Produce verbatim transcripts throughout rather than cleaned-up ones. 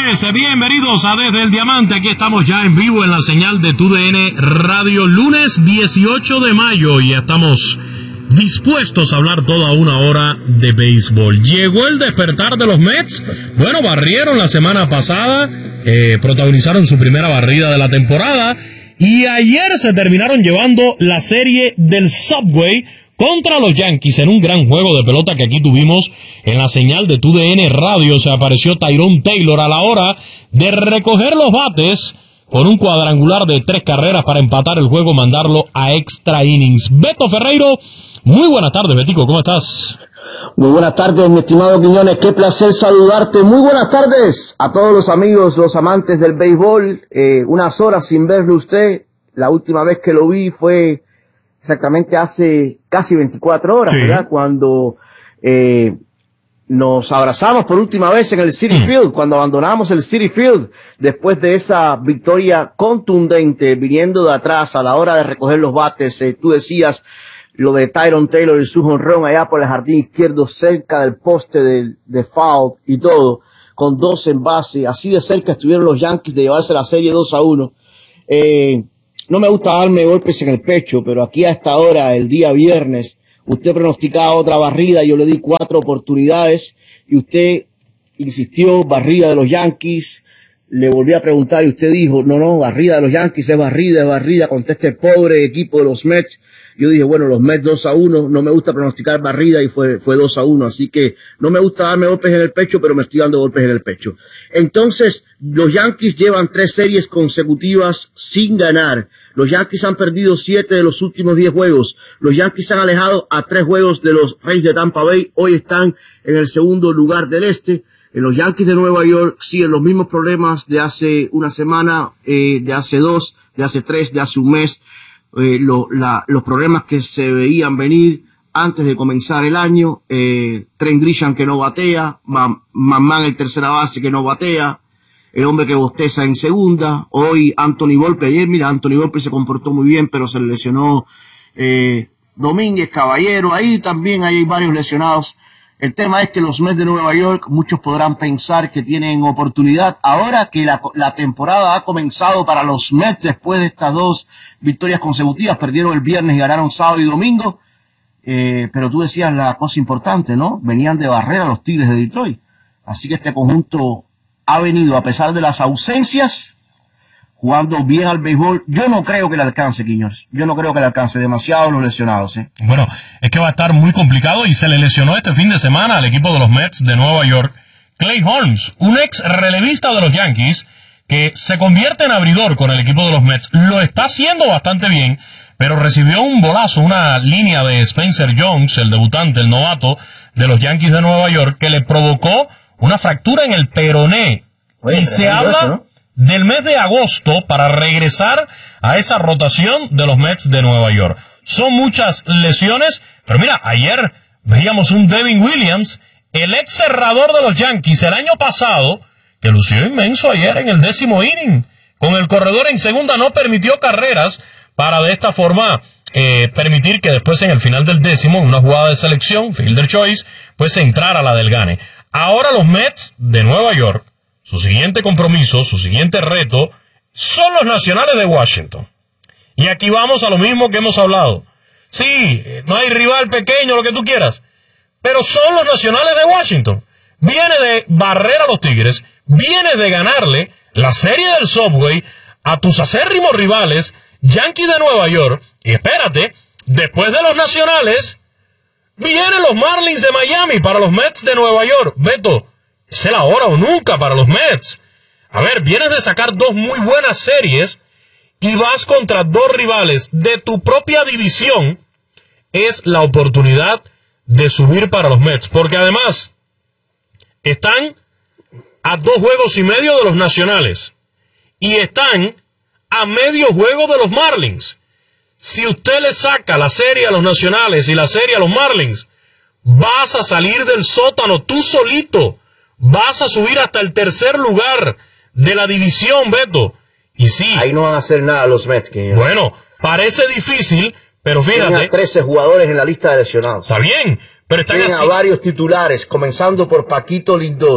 señores, bienvenidos a Desde el Diamante. Aquí estamos ya en vivo en la señal de T D N Radio, lunes dieciocho de mayo, y estamos dispuestos a hablar toda una hora de béisbol. Llegó el despertar de los Mets. Bueno, barrieron la semana pasada, eh, protagonizaron su primera barrida de la temporada, y ayer se terminaron llevando la serie del Subway contra los Yankees en un gran juego de pelota que aquí tuvimos en la señal de T D N Radio. Se apareció Tyrone Taylor a la hora de recoger los bates con un cuadrangular de tres carreras para empatar el juego, mandarlo a extra innings. Beto Ferreiro, muy buenas tardes, Betico, ¿cómo estás? Muy buenas tardes, mi estimado Quiñones, qué placer saludarte. Muy buenas tardes a todos los amigos, los amantes del béisbol. Eh, unas horas sin verlo usted. La última vez que lo vi fue exactamente hace casi veinticuatro horas, sí, ¿verdad? Cuando eh, nos abrazamos por última vez en el Citi Field, cuando abandonamos el Citi Field, después de esa victoria contundente, viniendo de atrás a la hora de recoger los bates. Eh, tú decías lo de Tyrone Taylor y su jonrón allá por el jardín izquierdo, cerca del poste de, de foul y todo, con dos en base. Así de cerca estuvieron los Yankees de llevarse la serie dos a uno. Eh, No me gusta darme golpes en el pecho, pero aquí a esta hora, el día viernes, usted pronosticaba otra barrida, yo le di cuatro oportunidades y usted insistió, barrida de los Yankees. Le volví a preguntar y usted dijo, no, no, barrida de los Yankees, es barrida, es barrida, conteste el pobre equipo de los Mets. Yo dije, bueno, los Mets dos a uno, no me gusta pronosticar barrida y fue, fue dos a uno, así que no me gusta darme golpes en el pecho, pero me estoy dando golpes en el pecho. Entonces, los Yankees llevan tres series consecutivas sin ganar. Los Yankees han perdido siete de los últimos diez juegos. Los Yankees han alejado a tres juegos de los Rays de Tampa Bay. Hoy están en el segundo lugar del este. En los Yankees de Nueva York siguen los mismos problemas de hace una semana, eh, de hace dos, de hace tres, de hace un mes. Eh, lo, la, los problemas que se veían venir antes de comenzar el año. Eh, Trent Grisham que no batea, Mamán el tercera base que no batea, el hombre que bosteza en segunda. Hoy Anthony Volpe, ayer mira, Anthony Volpe se comportó muy bien, pero se le lesionó eh, Domínguez, Caballero, ahí también hay varios lesionados. El tema es que los Mets de Nueva York, muchos podrán pensar que tienen oportunidad ahora que la, la temporada ha comenzado para los Mets después de estas dos victorias consecutivas. Perdieron el viernes y ganaron sábado y domingo, eh, pero tú decías la cosa importante, ¿no? Venían de barrer a los Tigres de Detroit, así que este conjunto ha venido, a pesar de las ausencias, jugando bien al béisbol. Yo no creo que le alcance, Quiñones. Yo no creo que le alcance. Demasiado los lesionados, ¿eh? Bueno, es que va a estar muy complicado y se le lesionó este fin de semana al equipo de los Mets de Nueva York Clay Holmes, un ex relevista de los Yankees que se convierte en abridor con el equipo de los Mets. Lo está haciendo bastante bien, pero recibió un bolazo, una línea de Spencer Jones, el debutante, el novato de los Yankees de Nueva York, que le provocó una fractura en el peroné. Oye, y se habla, ¿no?, del mes de agosto para regresar a esa rotación de los Mets de Nueva York. Son muchas lesiones, pero mira, ayer veíamos un Devin Williams, el ex cerrador de los Yankees el año pasado, que lució inmenso ayer en el décimo inning. Con el corredor en segunda no permitió carreras para de esta forma eh, permitir que después en el final del décimo, en una jugada de selección, fielder choice, pues entrara la del gane. Ahora los Mets de Nueva York, su siguiente compromiso, su siguiente reto, son los Nacionales de Washington. Y aquí vamos a lo mismo que hemos hablado. Sí, no hay rival pequeño, lo que tú quieras, pero son los Nacionales de Washington. Viene de barrer a los Tigres, viene de ganarle la serie del Subway a tus acérrimos rivales, Yankees de Nueva York. Y espérate, después de los Nacionales, vienen los Marlins de Miami para los Mets de Nueva York. Beto, es el ahora o nunca para los Mets. A ver, vienes de sacar dos muy buenas series y vas contra dos rivales de tu propia división. Es la oportunidad de subir para los Mets, porque además están a dos juegos y medio de los Nacionales y están a medio juego de los Marlins. Si usted le saca la serie a los Nacionales y la serie a los Marlins, vas a salir del sótano tú solito. Vas a subir hasta el tercer lugar de la división, Beto. Y sí, ahí no van a hacer nada los Mets. Que... Bueno, parece difícil, pero fíjate. Tienen a trece jugadores en la lista de lesionados. Está bien, pero están Tienen así. a varios titulares, comenzando por Paquito Lindor,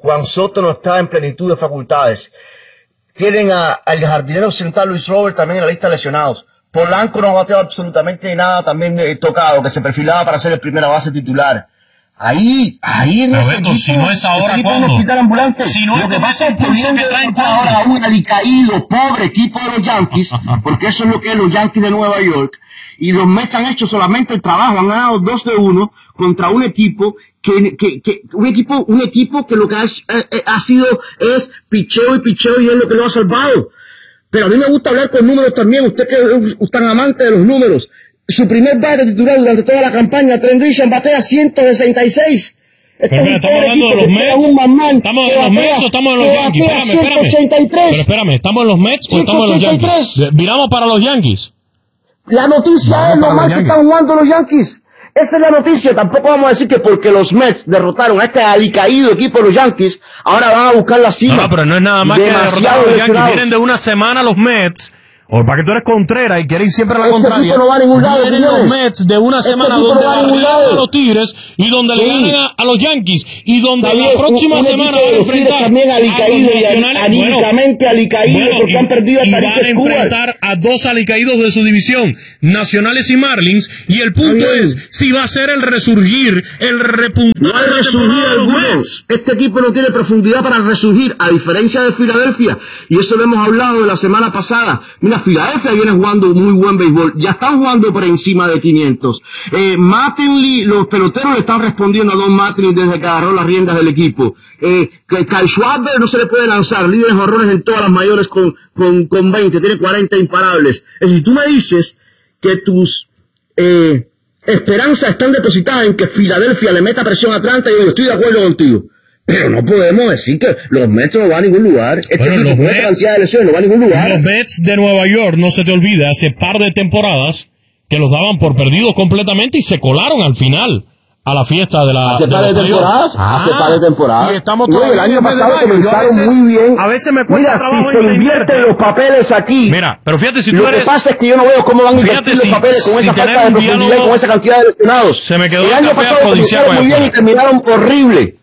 Juan Soto no está en plenitud de facultades. Tienen a, al jardinero central Luis Robert también en la lista de lesionados. Polanco no ha bateado absolutamente nada, también eh, tocado, que se perfilaba para ser el primera base titular. Ahí, ahí en Pero ese Beto, equipo, si no es ahora, ese equipo ¿cuándo? es un hospital ambulante. Si no lo es que con pasa ese es que impulso vienen que traen, de ¿cuándo? ahora un alicaído, pobre equipo de los Yankees, porque eso es lo que es los Yankees de Nueva York. Y los Mets han hecho solamente el trabajo, han ganado dos de uno contra un equipo que, que, que un equipo, un equipo que lo que ha, eh, ha sido es picheo y picheo y es lo que lo ha salvado. Pero a mí me gusta hablar con números también, usted que es tan amante de los números. Su primer bate titular durante toda la campaña, Trent Richardson, batea ciento sesenta y seis. Pero mira, estamos hablando de los Mets. ¿Estamos en los Mets o estamos en los Yankees? Espérame, espérame. Pero espérame, ¿estamos en los Mets o estamos en los Yankees? Viramos para los Yankees. La noticia Vamos es lo para mal los que Yankees. están jugando los Yankees. Esa es la noticia. Tampoco vamos a decir que porque los Mets derrotaron a este alicaído equipo de los Yankees, ahora van a buscar la cima. No, no, pero no es nada más que Demasiado derrotar a los Yankees. lesionados. Vienen de una semana los Mets. O para que tú eres contrera y quieres siempre la Este contraria. equipo no va a ningún lado, Vienen los señores. Mets de una Este semana equipo donde no va a ningún barrieron lado. a los Tigres y donde le Sí. ganan a, a los Yankees y donde También, la próxima un, un semana equipo van a de los Tigres enfrentar también a los alicaído y nacionales. anímicamente alicaído Bueno, porque y, han perdido a y van Tariq a Skubal. enfrentar a dos alicaídos de su división, Nacionales y Marlins, y el punto Está bien. es si va a ser el resurgir, el repuntar No hay de la resurgir temporada de los alguno. Mets. Este equipo no tiene profundidad para resurgir, a diferencia de Filadelfia. Y eso lo hemos hablado de la semana pasada. Mira, Filadelfia viene jugando muy buen béisbol. Ya están jugando por encima de quinientos. Eh, Mattingly, los peloteros le están respondiendo a Don Mattingly desde que agarró las riendas del equipo. Eh, que Kyle Schwarber no se le puede lanzar. Líderes horrores en todas las mayores con, con, con veinte. Tiene cuarenta imparables. Es decir, tú me dices que tus... Eh, esperanzas están depositadas en que Filadelfia le meta presión a Atlanta y yo estoy de acuerdo contigo. Pero no podemos decir que los Mets no van a ningún lugar. Este Bueno, equipo los con esta Mets- cantidad de lesiones no va a ningún lugar. Los Mets de Nueva York, no se te olvide, hace par de temporadas que los daban por perdidos completamente y se colaron al final a la fiesta de la Hace par de los playoffs. temporadas, hace par de temporadas. Y estamos No, todavía el año en mes de pasado mayo. Yo a comenzaron veces- muy bien. A veces me cuesta Mira, si trabajo se entender. invierten los papeles aquí, Mira, pero fíjate si tú lo que eres... pasa es que yo no veo cómo van a Fíjate invertir si- los papeles con si esa tener falta de un profundidad y diálogo- con esa cantidad de lesionados. Se me quedó el el año café pasado afrodisíaco comenzaron muy allá bien y afuera. terminaron horrible.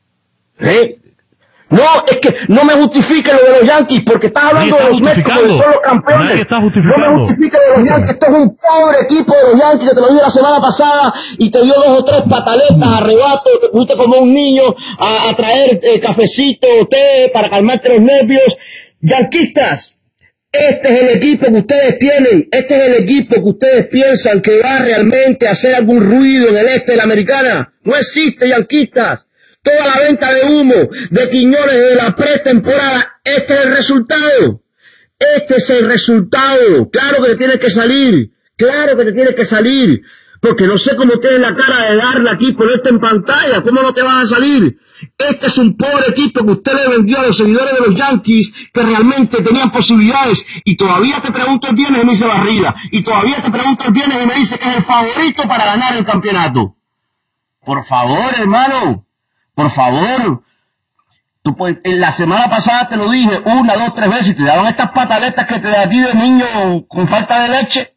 ¿Eh? No, es que no me justifique lo de los Yankees, porque estás hablando Nadie de está los Mets como de justificando. solo campeones. Nadie está justificando. No me justifique de los Escúchame. Yankees, esto es un pobre equipo de los Yankees que te lo dio la semana pasada y te dio dos o tres pataletas, arrebatos, te pusiste como un niño a, a traer eh, cafecito, té, para calmarte los nervios. Yanquistas, este es el equipo que ustedes tienen, este es el equipo que ustedes piensan que va realmente a hacer algún ruido en el este de la americana. No existe, yanquistas. Toda la venta de humo de Quiñones de la pretemporada, este es el resultado. Este es el resultado. Claro que te tienes que salir. Claro que te tienes que salir. Porque no sé cómo tienes la cara de darle aquí, ponerte en pantalla. ¿Cómo no te vas a salir? Este es un pobre equipo que usted le vendió a los seguidores de los Yankees que realmente tenían posibilidades. Y todavía te pregunto el viernes y me dice barrida. Y todavía te pregunto el viernes y me dice que es el favorito para ganar el campeonato. Por favor, hermano. Por favor. Tú, pues, en la semana pasada te lo dije una, dos, tres veces y te daban estas pataletas que te da a ti de niño con falta de leche.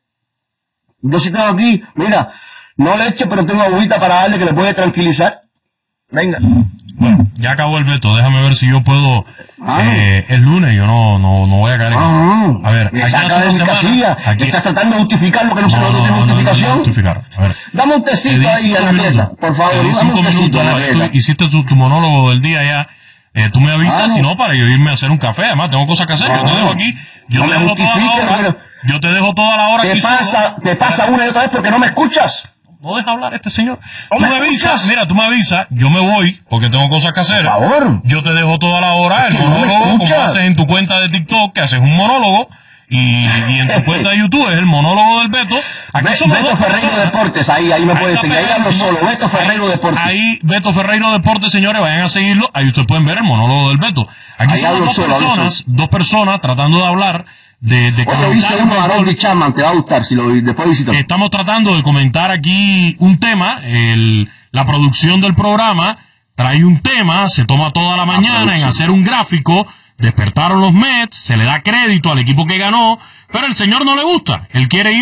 Yo sí tengo aquí, mira, no leche, pero tengo agüita para darle que le puede tranquilizar. Venga. Bueno, ya acabó el veto, déjame ver si yo puedo... Ah. Eh, el lunes yo no, no, no voy a caer en... Ah, A ver, me aquí saca hace de dos mi semanas... casilla. Aquí... Estás tratando de justificar lo que no, se No, lo no, tiene no, no, no, justificación. no, justificar. A ver. Dame un Te tecito di ahí, cinco Anacleta, minutos. por favor. Te di Dame cinco un tecito, minutos. Ahí Anacleta. tú hiciste tu, tu monólogo del día ya. Eh, tú me avisas, Ah, no. si no, para yo irme a hacer un café. Además, tengo cosas que hacer. Yo te Ah, dejo aquí. Yo no te me dejo toda la justifiques, hora. pero- Yo te dejo toda la hora Te aquí pasa, solo. te pasa una y otra vez porque no me escuchas. No deja hablar este señor. No Tú me me avisas, escuchas. mira, tú me avisas, yo me voy porque tengo cosas que hacer. Por favor. Yo te dejo toda la hora el Es que no me monólogo, como escuchas. haces en tu cuenta de TikTok, que haces un monólogo, y, y en tu cuenta de YouTube es el monólogo del Beto. Aquí Be- somos Beto dos Ferreiro personas. Deportes, ahí, ahí me Ahí pueden está seguir. Ahí hablo pegadísimo. solo, Beto Ferreiro Ahí- Deportes. Ahí, Beto Ferreiro Deportes, señores, vayan a seguirlo. Ahí ustedes pueden ver el monólogo del Beto. Aquí Ahí somos hablo dos solo, hablo personas, solo. dos personas tratando de hablar de, de Oye, comentar hice el uno a béisbol. Harold Chapman, te va a gustar si lo después visitas. Estamos tratando de comentar aquí un tema. El, la producción del programa trae un tema, se toma toda la mañana en hacer un gráfico. Despertaron los Mets, se le da crédito al equipo que ganó, pero el señor no le gusta. Él quiere ir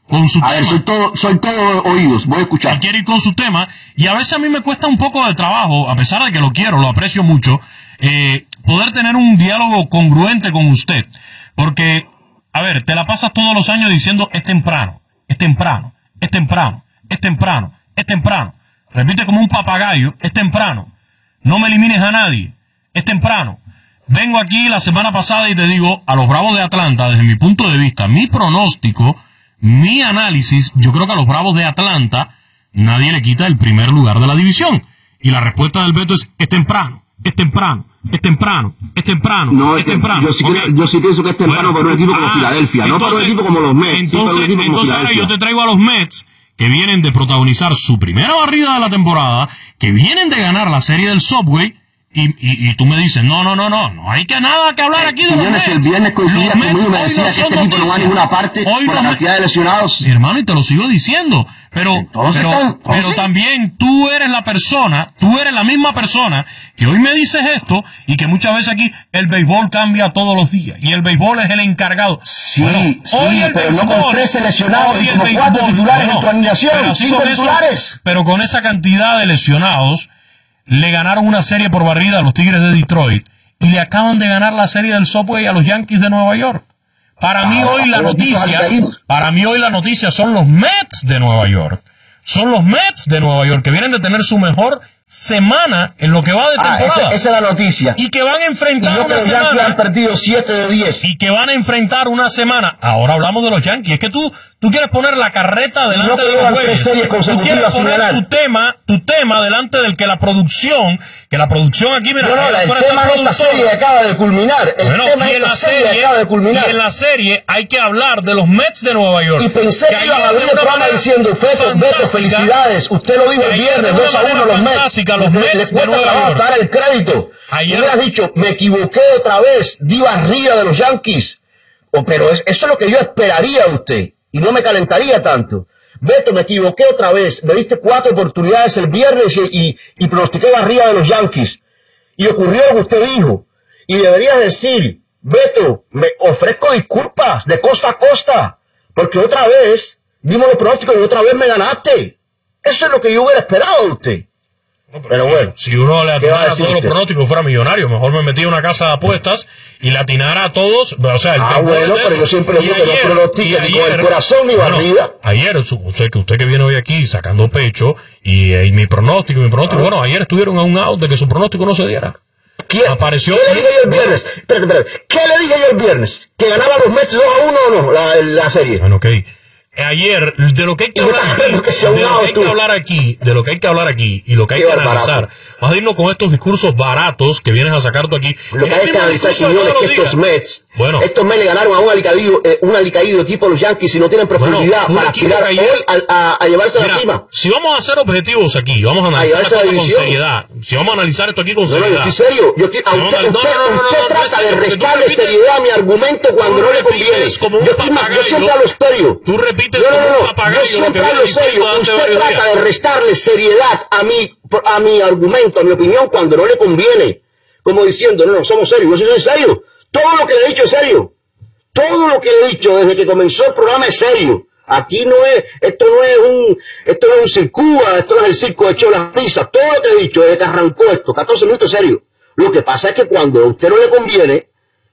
con su a tema. ver, soy todo, soy todo oídos, voy a escuchar. Él quiere ir con su tema, y a veces a mí me cuesta un poco de trabajo, a pesar de que lo quiero, lo aprecio mucho, eh, poder tener un diálogo congruente con usted. Porque, a ver, te la pasas todos los años diciendo, es temprano, es temprano, es temprano, es temprano, es temprano. Repite como un papagayo, es temprano. No me elimines a nadie, es temprano. Vengo aquí la semana pasada y te digo, a los Bravos de Atlanta, desde mi punto de vista, mi pronóstico, mi análisis, yo creo que a los Bravos de Atlanta nadie le quita el primer lugar de la división. Y la respuesta del Beto es, es temprano, es temprano, es temprano, es temprano, no, es temprano. Yo sí, okay. creo, yo sí pienso que es temprano bueno, para un equipo como ah, Filadelfia, entonces, no para un equipo como los Mets. Entonces, sí, entonces ahora yo te traigo a los Mets, que vienen de protagonizar su primera barrida de la temporada, que vienen de ganar la serie del Subway, y, y, y tú me dices, no, no, no, no, no hay que nada que hablar aquí de los Mets. El viernes coincidía conmigo y me decía que este equipo no va a ninguna parte hoy por la cantidad de lesionados. Hermano, y te lo sigo diciendo, pero, entonces, pero, entonces, pero también tú eres la persona, tú eres la misma persona que hoy me dices esto, y que muchas veces aquí el béisbol cambia todos los días, y el béisbol es el encargado. Sí, bueno, sí, hoy el pero béisbol, no con tres lesionados y como béisbol, cuatro titulares bueno, en tu alineación, cinco titulares. Eso, pero con esa cantidad de lesionados, le ganaron una serie por barrida a los Tigres de Detroit, y le acaban de ganar la serie del Subway a los Yankees de Nueva York. Para ah, mí hoy la noticia, para mí hoy la noticia son los Mets de Nueva York. Son los Mets de Nueva York que vienen de tener su mejor semana en lo que va de temporada. Ah, esa, esa es la noticia. Y que van a enfrentar y una los semana. Han perdido siete de diez. Y que van a enfrentar una semana. Ahora hablamos de los Yankees. Es que tú, tú quieres poner la carreta delante no de los jueces. Tú quieres poner tu tema, tu tema delante del que la producción, que la producción aquí, mira, no, no, el tema de esta serie acaba de culminar. El bueno, tema y de en esta la serie serie acaba de culminar. Y en la serie hay que hablar de los Mets de Nueva York. Y pensé que, que iban a abrir el programa diciendo, Feto, Beto, felicidades. Usted lo dijo el viernes, dos a uno los Mets. Los Mets de Nueva York. Dar el crédito. Ayer me has dicho, me equivoqué otra vez, di barriga de los Yankees. Oh, pero es, eso es lo que yo esperaría de usted. Y no me calentaría tanto. Beto, me equivoqué otra vez. Me diste cuatro oportunidades el viernes y, y, y pronostiqué barriga de los Yankees. Y ocurrió lo que usted dijo. Y deberías decir, Beto, me ofrezco disculpas de costa a costa. Porque otra vez dimos los pronósticos y otra vez me ganaste. Eso es lo que yo hubiera esperado de usted. No, pero, pero si, bueno, si uno le atinara a todos los pronósticos fuera millonario, mejor me metía en una casa de apuestas y le atinara a todos, o sea, el ah, bueno, pero yo siempre digo que no pronostica ni con el corazón ni bueno, barrida. Ayer, usted, usted que viene hoy aquí sacando pecho, y, y mi pronóstico, mi pronóstico, ah. bueno, ayer estuvieron a un out de que su pronóstico no se diera. ¿Qué, Apareció, ¿Qué le dije yo el viernes? Espérate, espérate. ¿Qué le dije yo el viernes? ¿Que ganaba los Mets dos a uno o no la, la serie? Bueno, ok. Ayer, de lo que hay que hablar aquí, de lo que hay que hablar aquí, de lo que hay que hablar aquí y lo que hay que analizar, vas a irnos con estos discursos baratos que vienes a sacar tú aquí. Lo que hay que analizar, señores, es que estos Mets, bueno, estos Mets le ganaron a un alicaído, eh, un alicaído equipo a los Yankees y no tienen profundidad bueno, para aspirar hoy a, a, a llevarse mira, a la cima. Si vamos a ser objetivos aquí, vamos a analizar la cosa con seriedad. Si vamos a analizar esto aquí con no, seriedad. No, yo estoy serio. Yo estoy, a usted, usted, usted, no, no, no, usted no, trata no, de restarle seriedad a mi argumento cuando no le conviene. Como un yo, estoy más, yo siempre hablo serio. Tú repites no, no, como no, un papagayo. Yo siempre hablo serio. Usted trata de restarle seriedad a mi, a mi argumento, a mi opinión, cuando no le conviene. Como diciendo, no, no, somos serios. Yo soy serio. Todo lo que le he dicho es serio. Todo lo que le he dicho desde que comenzó el programa es serio. Aquí no es, esto no es un, esto no es un circuba, esto no es el circo de Cholas Risas. Todo lo que he dicho desde que arrancó esto, catorce minutos serio. Lo que pasa es que cuando a usted no le conviene,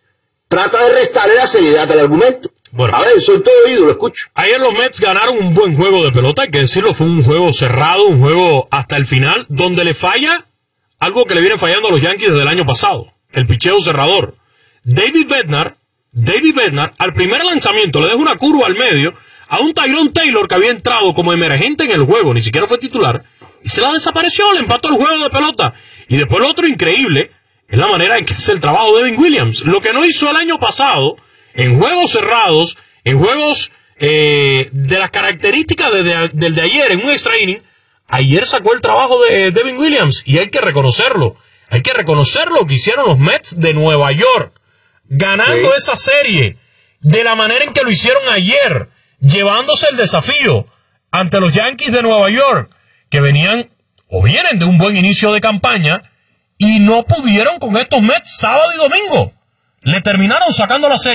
trata de restarle la seriedad al argumento. Bueno, a ver, soy todo oído, lo escucho. Ayer los Mets ganaron un buen juego de pelota, hay que decirlo, fue un juego cerrado, un juego hasta el final, donde le falla algo que le viene fallando a los Yankees desde el año pasado, el picheo cerrador. David Bednar, David Bednar, al primer lanzamiento le deja una curva al medio a un Tyrone Taylor que había entrado como emergente en el juego, ni siquiera fue titular, y se la desapareció, le empató el juego de pelota. Y después lo otro increíble es la manera en que hace el trabajo de Devin Williams. Lo que no hizo el año pasado, en juegos cerrados, en juegos eh, de las características de, de, del de ayer, en un extra inning, ayer sacó el trabajo de eh, Devin Williams, y hay que reconocerlo. Hay que reconocer lo que hicieron los Mets de Nueva York, ganando sí. esa serie de la manera en que lo hicieron ayer, llevándose el desafío ante los Yankees de Nueva York, que venían o vienen de un buen inicio de campaña y no pudieron con estos Mets sábado y domingo. Le terminaron sacando la serie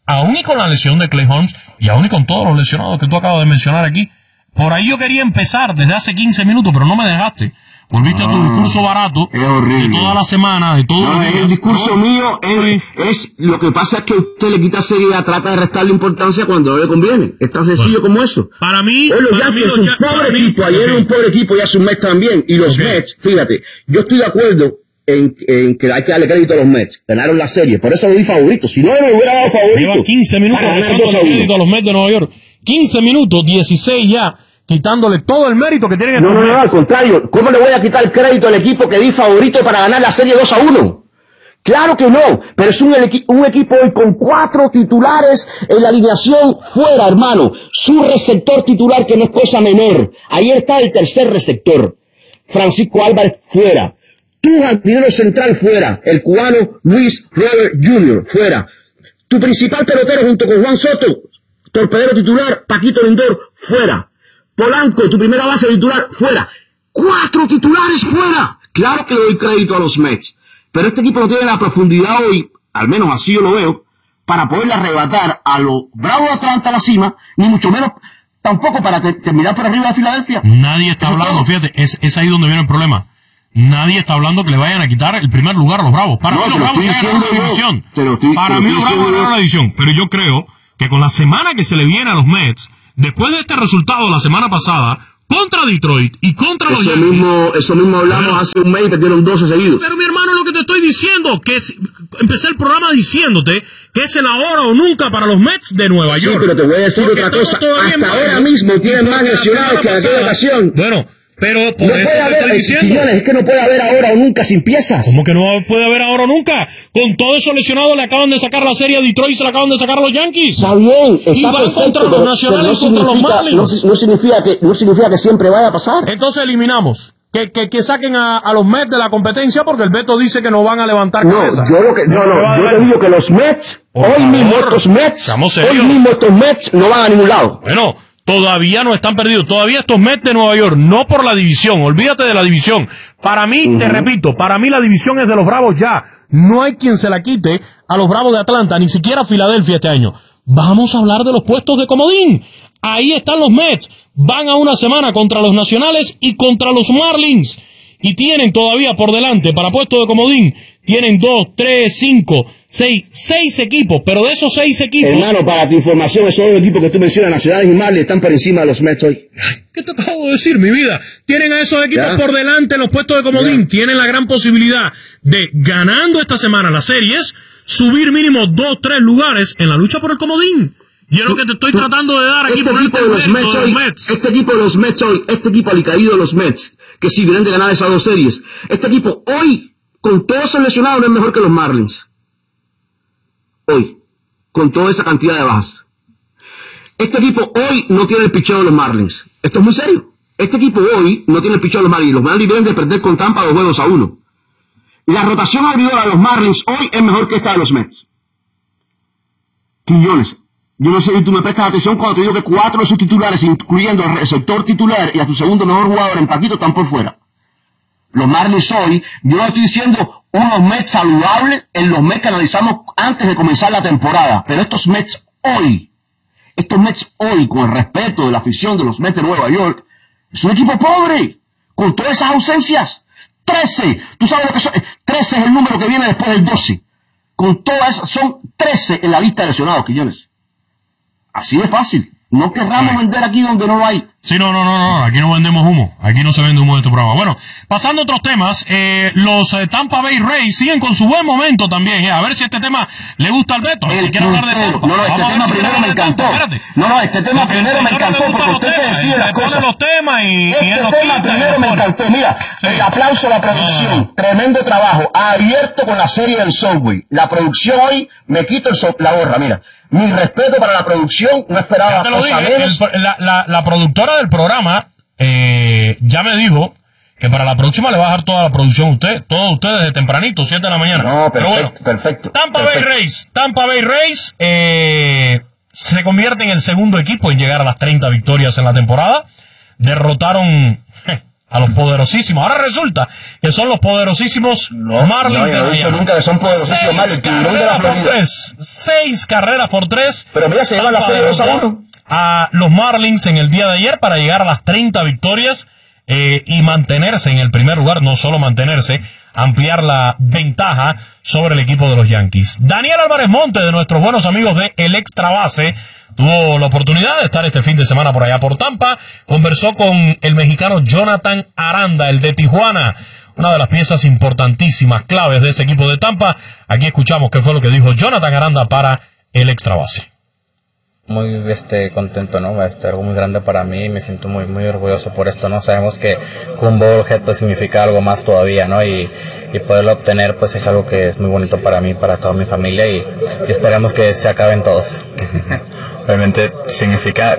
aún y con la lesión de Clay Holmes, y aún y con todos los lesionados que tú acabas de mencionar aquí. Por ahí yo quería empezar desde hace quince minutos, pero no me dejaste. Volviste ah, a tu discurso barato es horrible. de toda la semana, de todo no, el, el discurso no, mío es, es lo que pasa es que usted le quita seriedad, trata de restarle importancia cuando no le conviene. Es tan sencillo bueno, como eso. Para mí, Hoy los para Yankees mí es un ya, pobre mí, equipo, ayer era un pobre equipo y hace un mes también. Y los okay. Mets, fíjate, yo estoy de acuerdo en, en que hay que darle crédito a los Mets. Ganaron la serie, por eso lo di favorito. Si no, no me hubiera dado favorito. Lleva quince minutos dejando el crédito a los Mets de Nueva York. quince minutos, dieciséis ya. Quitándole todo el mérito que tienen. No, no, no, al contrario. ¿Cómo le voy a quitar el crédito al equipo que di favorito para ganar la serie dos a uno? Claro que no, pero es un, un equipo hoy con cuatro titulares en la alineación fuera, hermano. Su receptor titular, que no es cosa menor. Ahí está el tercer receptor. Francisco Álvarez fuera. Tu jardinero central fuera. El cubano Luis Robert junior fuera. Tu principal pelotero junto con Juan Soto, torpedero titular, Paquito Lindor fuera. Polanco, tu primera base titular, fuera. ¡Cuatro titulares fuera! Claro que le doy crédito a los Mets. Pero este equipo no tiene la profundidad hoy, al menos así yo lo veo, para poderle arrebatar a los Bravos de Atlanta a la cima, ni mucho menos tampoco para te terminar por arriba de Filadelfia. Nadie está hablando, fíjate, es, es ahí donde viene el problema. Nadie está hablando que le vayan a quitar el primer lugar a los Bravos. Para no, mí los Bravos ganan la división. Para mí los Bravos ganan la división. Pero yo creo que con la semana que se le viene a los Mets, después de este resultado la semana pasada, contra Detroit y contra eso los Yankees... Mismo, eso mismo hablamos pero, hace un mes y perdieron doce seguidos. Pero mi hermano, lo que te estoy diciendo, que es, empecé el programa diciéndote que es el ahora o nunca para los Mets de Nueva York. Sí, pero te voy a decir otra cosa. Hasta ahora mismo tienen más lesionados que en aquella ocasión. Bueno... Pero por no eso puede te haber, estoy diciendo. Quiñones, es que no puede haber ahora o nunca sin piezas. ¿Cómo que no puede haber ahora o nunca? Con todos esos lesionados le acaban de sacar la serie a Detroit y se la acaban de sacar a los Yankees. Está bien, está y van perfecto, contra los pero, nacionales pero no contra los Marlins. No, no, significa que, no significa que siempre vaya a pasar. Entonces eliminamos. Que, que, que saquen a, a los Mets de la competencia porque el Beto dice que no van a levantar no, cabeza. Yo lo que, no, no, no yo te digo que los Mets, Por hoy favor, mismo estos Mets, hoy mismo estos Mets no van a ningún lado. Bueno. Todavía no están perdidos. Todavía estos Mets de Nueva York, no por la división. Olvídate de la división. Para mí, uh-huh. te repito, para mí la división es de los Bravos ya. No hay quien se la quite a los Bravos de Atlanta, ni siquiera a Filadelfia este año. Vamos a hablar de los puestos de comodín. Ahí están los Mets. Van a una semana contra los Nacionales y contra los Marlins. Y tienen todavía por delante, para puestos de comodín, tienen dos, tres, cinco, seis, seis equipos, pero de esos seis equipos... Hermano, para tu información, esos dos equipos que tú mencionas, Nacionales y Marlins, están por encima de los Mets hoy. ¿Qué te acabo de decir, mi vida? Tienen a esos equipos ¿Ya? por delante en los puestos de comodín. ¿Ya? Tienen la gran posibilidad de, ganando esta semana las series, subir mínimo dos, tres lugares en la lucha por el comodín. Y es lo que te estoy tú, tratando de dar aquí este por equipo de los, Mets hoy, los Mets. Este equipo de los Mets hoy, este equipo alicaído de los Mets, que si vienen de ganar esas dos series, este equipo hoy, con todos esos lesionados, no es mejor que los Marlins. Hoy, con toda esa cantidad de bajas. Este equipo hoy no tiene el picheo de los Marlins. Esto es muy serio. Este equipo hoy no tiene el picheo de los Marlins. Los Marlins vienen de perder con Tampa dos juegos a uno. La rotación abridora de los Marlins hoy es mejor que esta de los Mets. Quiñones, yo no sé si tú me prestas atención cuando te digo que cuatro de sus titulares, incluyendo al receptor titular y a tu segundo mejor jugador en Paquito, están por fuera. Los Marlins hoy, yo no estoy diciendo unos Mets saludables en los Mets que analizamos antes de comenzar la temporada, pero estos Mets hoy, estos Mets hoy, con el respeto de la afición de los Mets de Nueva York, es un equipo pobre, con todas esas ausencias. trece, tú sabes lo que son, trece es el número que viene después del doce. Con todas esas, son trece en la lista de lesionados, Quiñones. Así de fácil. No querramos vender aquí donde no lo hay. Sí, no, no, no, no, aquí no vendemos humo. Aquí no se vende humo de este programa. Bueno, pasando a otros temas, eh, los eh, Tampa Bay Rays siguen con su buen momento también. Eh. A ver si este tema le gusta al Beto. El si quiere hablar de Tampa. No, no, este tema si primero me encantó. No, no, este tema porque primero me encantó porque usted te decide las cosas. Los temas y, este y tema quita, primero me encantó. Mira, sí. El aplauso a la producción. No, no. Tremendo trabajo. Ha abierto con la serie del Subway. La producción hoy, me quito el so la gorra, mira. Mi respeto para la producción, no esperaba cosa menos. El, la, la, la productora del programa eh, ya me dijo que para la próxima le va a dejar toda la producción a usted, todos ustedes desde tempranito, siete de la mañana. No, perfecto, Pero bueno, perfecto. Tampa perfecto. Bay Rays, Tampa Bay Rays eh, se convierte en el segundo equipo en llegar a las treinta victorias en la temporada. Derrotaron eh, a los poderosísimos. Ahora resulta que son los poderosísimos no, Marlins no, de yo no he dicho Miami. nunca que son poderosísimos Marlins, el tiburón de la Florida. Tres, seis carreras por tres. Pero mira, se llevan la serie dos a uno. A los Marlins en el día de ayer para llegar a las treinta victorias eh, y mantenerse en el primer lugar, no solo mantenerse, ampliar la ventaja sobre el equipo de los Yankees. Daniel Álvarez Monte, de nuestros buenos amigos de El Extra Base, tuvo la oportunidad de estar este fin de semana por allá por Tampa. Conversó con el mexicano Jonathan Aranda, el de Tijuana, una de las piezas importantísimas, claves de ese equipo de Tampa. Aquí escuchamos qué fue lo que dijo Jonathan Aranda para El Extra Base. Muy este contento, ¿no? Este, algo muy grande para mí, me siento muy muy orgulloso por esto, ¿no? Sabemos que un Bobblehead pues significa algo más todavía, ¿no? Y, y poderlo obtener pues es algo que es muy bonito para mí, para toda mi familia y, y esperamos que se acaben todos. Obviamente significa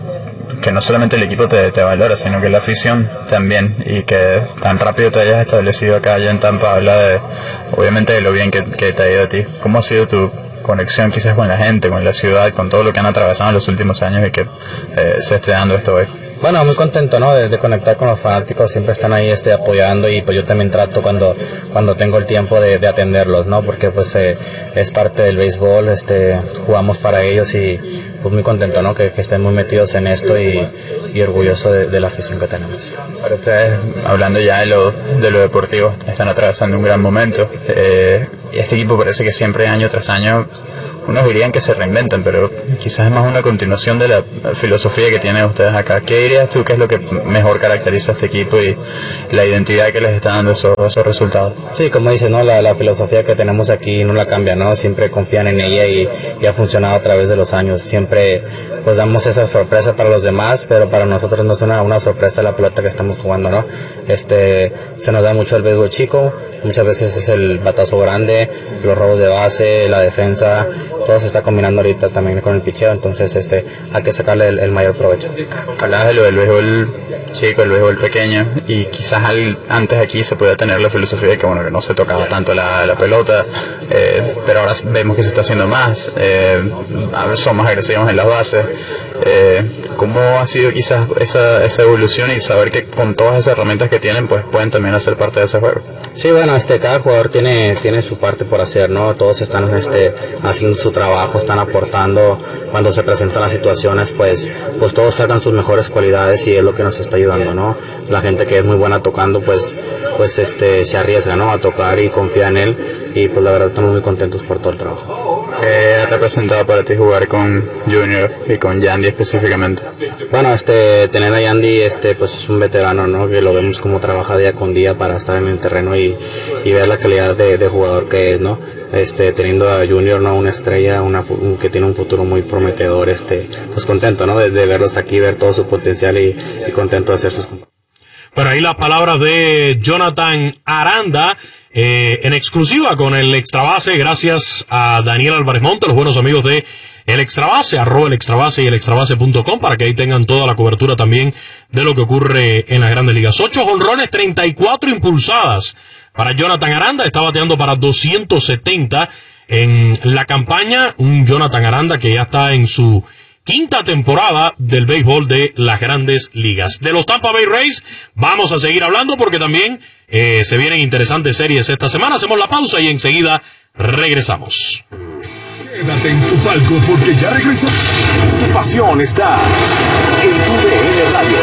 que no solamente el equipo te, te valora, sino que la afición también, y que tan rápido te hayas establecido acá allá en Tampa habla de, obviamente, de lo bien que, que te ha ido a ti. ¿Cómo ha sido tu conexión quizás con la gente, con la ciudad, con todo lo que han atravesado en los últimos años y que eh, se esté dando esto hoy? Bueno, muy contento, ¿no? De, de conectar con los fanáticos, siempre están ahí este, apoyando y pues yo también trato cuando cuando tengo el tiempo de, de atenderlos, ¿no? Porque pues eh, es parte del béisbol, este, jugamos para ellos y pues muy contento, ¿no? Que, que estén muy metidos en esto y, y orgulloso de, de la afición que tenemos. Para ustedes, hablando ya de lo, de lo deportivo, están atravesando un gran momento. Eh, y este equipo parece que siempre, año tras año, unos dirían que se reinventan, pero quizás es más una continuación de la filosofía que tienen ustedes acá. ¿Qué dirías tú que es lo que mejor caracteriza a este equipo y la identidad que les está dando esos, esos resultados? Sí, como dices, ¿no? La, la filosofía que tenemos aquí no la cambia, ¿no? Siempre confían en ella y, y ha funcionado a través de los años. Siempre pues damos esa sorpresa para los demás, pero para nosotros no es una, una sorpresa la pelota que estamos jugando, ¿no? Este, se nos da mucho el béisbol chico, muchas veces es el batazo grande, los robos de base, la defensa, todo se está combinando ahorita también con el picheo, entonces este hay que sacarle el, el mayor provecho. Hablabas de lo del béisbol chico, el béisbol pequeño, y quizás al, antes aquí se podía tener la filosofía de que bueno que no se tocaba tanto la, la pelota, eh, pero ahora vemos que se está haciendo más, eh, son más agresivos en las bases. Eh, ¿Cómo ha sido quizás esa, esa evolución y saber que con todas esas herramientas que tienen pues pueden también hacer parte de ese juego? Sí, bueno, este cada jugador tiene tiene su parte por hacer, ¿no? Todos están este haciendo su trabajo, están aportando cuando se presentan las situaciones, pues pues todos sacan sus mejores cualidades y es lo que nos está ayudando, ¿no? La gente que es muy buena tocando, pues pues este se arriesga, ¿no? A tocar y confía en él y pues la verdad estamos muy contentos por todo el trabajo. ¿Qué ha representado para ti jugar con Junior y con Yandy específicamente? Bueno, este tener a Yandy este pues es un veterano, ¿no? Que lo vemos como trabaja día con día para estar en el terreno y, y ver la calidad de, de jugador que es, ¿no? Este teniendo a Junior, ¿no? Una estrella, una un, que tiene un futuro muy prometedor, este pues contento, ¿no? De, de verlos aquí, ver todo su potencial y, y contento de ser sus compañeros. Pero ahí las palabras de Jonathan Aranda, eh, en exclusiva con el Extra Base, gracias a Daniel Álvarez Monte, los buenos amigos de El Extra Base, arroba el Extra Base y el extrabase punto com, para que ahí tengan toda la cobertura también de lo que ocurre en las Grandes Ligas. Ocho jonrones, treinta y cuatro impulsadas para Jonathan Aranda, está bateando para doscientos setenta en la campaña, un Jonathan Aranda que ya está en su quinta temporada del béisbol de las Grandes Ligas. De los Tampa Bay Rays vamos a seguir hablando porque también eh, se vienen interesantes series esta semana. Hacemos la pausa y enseguida regresamos. Quédate en tu palco porque ya regresó. Tu pasión está en tu D N Radio.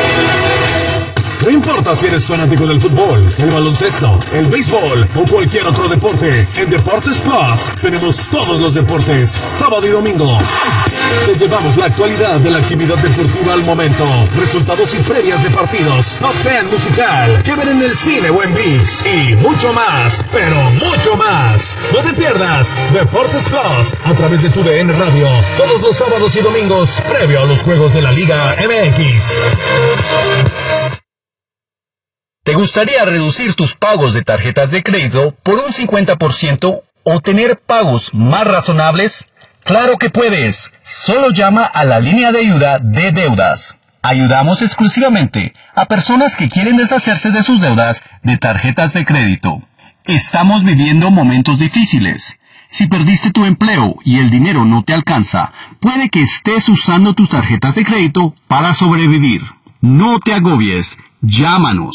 No importa si eres fanático del fútbol, el baloncesto, el béisbol o cualquier otro deporte, en Deportes Plus tenemos todos los deportes, sábado y domingo. Te llevamos la actualidad de la actividad deportiva al momento, resultados y previas de partidos, top diez musical, que ver en el cine o en ViX y mucho más, pero mucho más. No te pierdas Deportes Plus a través de tu D N Radio, todos los sábados y domingos, previo a los juegos de la Liga M X. ¿Te gustaría reducir tus pagos de tarjetas de crédito por un cincuenta por ciento o tener pagos más razonables? ¡Claro que puedes! Solo llama a la línea de ayuda de deudas. Ayudamos exclusivamente a personas que quieren deshacerse de sus deudas de tarjetas de crédito. Estamos viviendo momentos difíciles. Si perdiste tu empleo y el dinero no te alcanza, puede que estés usando tus tarjetas de crédito para sobrevivir. No te agobies. Llámanos.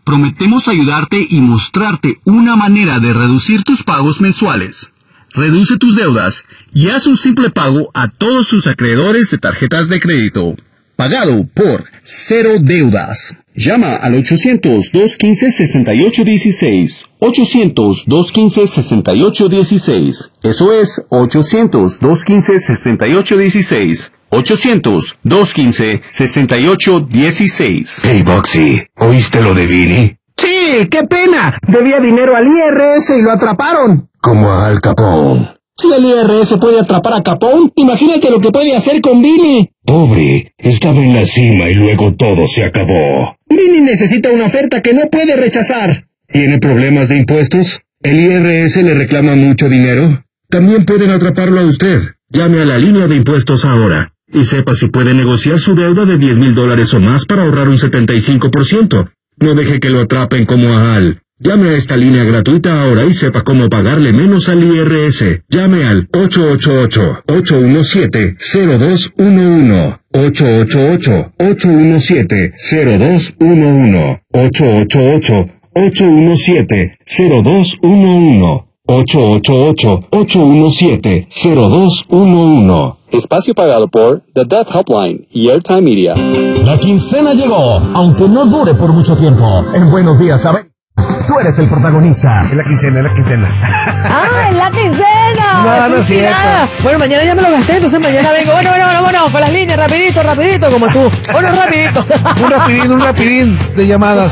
prometemos ayudarte y mostrarte una manera de reducir tus pagos mensuales. Reduce tus deudas y haz un simple pago a todos tus acreedores de tarjetas de crédito. Pagado por Cero Deudas. Llama al ochocientos, dos quince, sesenta y ocho dieciséis. ochocientos, dos quince, sesenta y ocho dieciséis. Eso es ochocientos, dos quince, sesenta y ocho dieciséis. ochocientos, dos quince, sesenta y ocho dieciséis. Hey, Boxy, ¿oíste lo de Billy? Sí, qué pena. Debía dinero al I R S y lo atraparon. Como a Al Capone. Si el I R S puede atrapar a Capone, imagínate lo que puede hacer con Billy. Pobre, estaba en la cima y luego todo se acabó. Billy necesita una oferta que no puede rechazar. ¿Tiene problemas de impuestos? ¿El I R S le reclama mucho dinero? También pueden atraparlo a usted. Llame a la línea de impuestos ahora y sepa si puede negociar su deuda de diez mil dólares o más para ahorrar un setenta y cinco por ciento. No deje que lo atrapen como a Al. Llame a esta línea gratuita ahora y sepa cómo pagarle menos al I R S. Llame al ocho ocho ocho, ocho uno siete, cero dos uno uno. ocho ocho ocho, ocho uno siete, cero dos uno uno. ocho ocho ocho, ocho uno siete, cero dos uno uno. ocho ocho ocho, ocho uno siete, cero dos uno uno. Espacio pagado por The Death Helpline y Airtime Media. La quincena llegó, aunque no dure por mucho tiempo. En Buenos Días, América, tú eres el protagonista. Es la quincena, es la quincena. ¡Ah, es la quincena! No, no es cierto. Nada. Bueno, mañana ya me lo gasté, entonces mañana vengo. Bueno, bueno, bueno, bueno, con las líneas, rapidito, rapidito, como tú. Bueno, rapidito. Un rapidín, un rapidín de llamadas.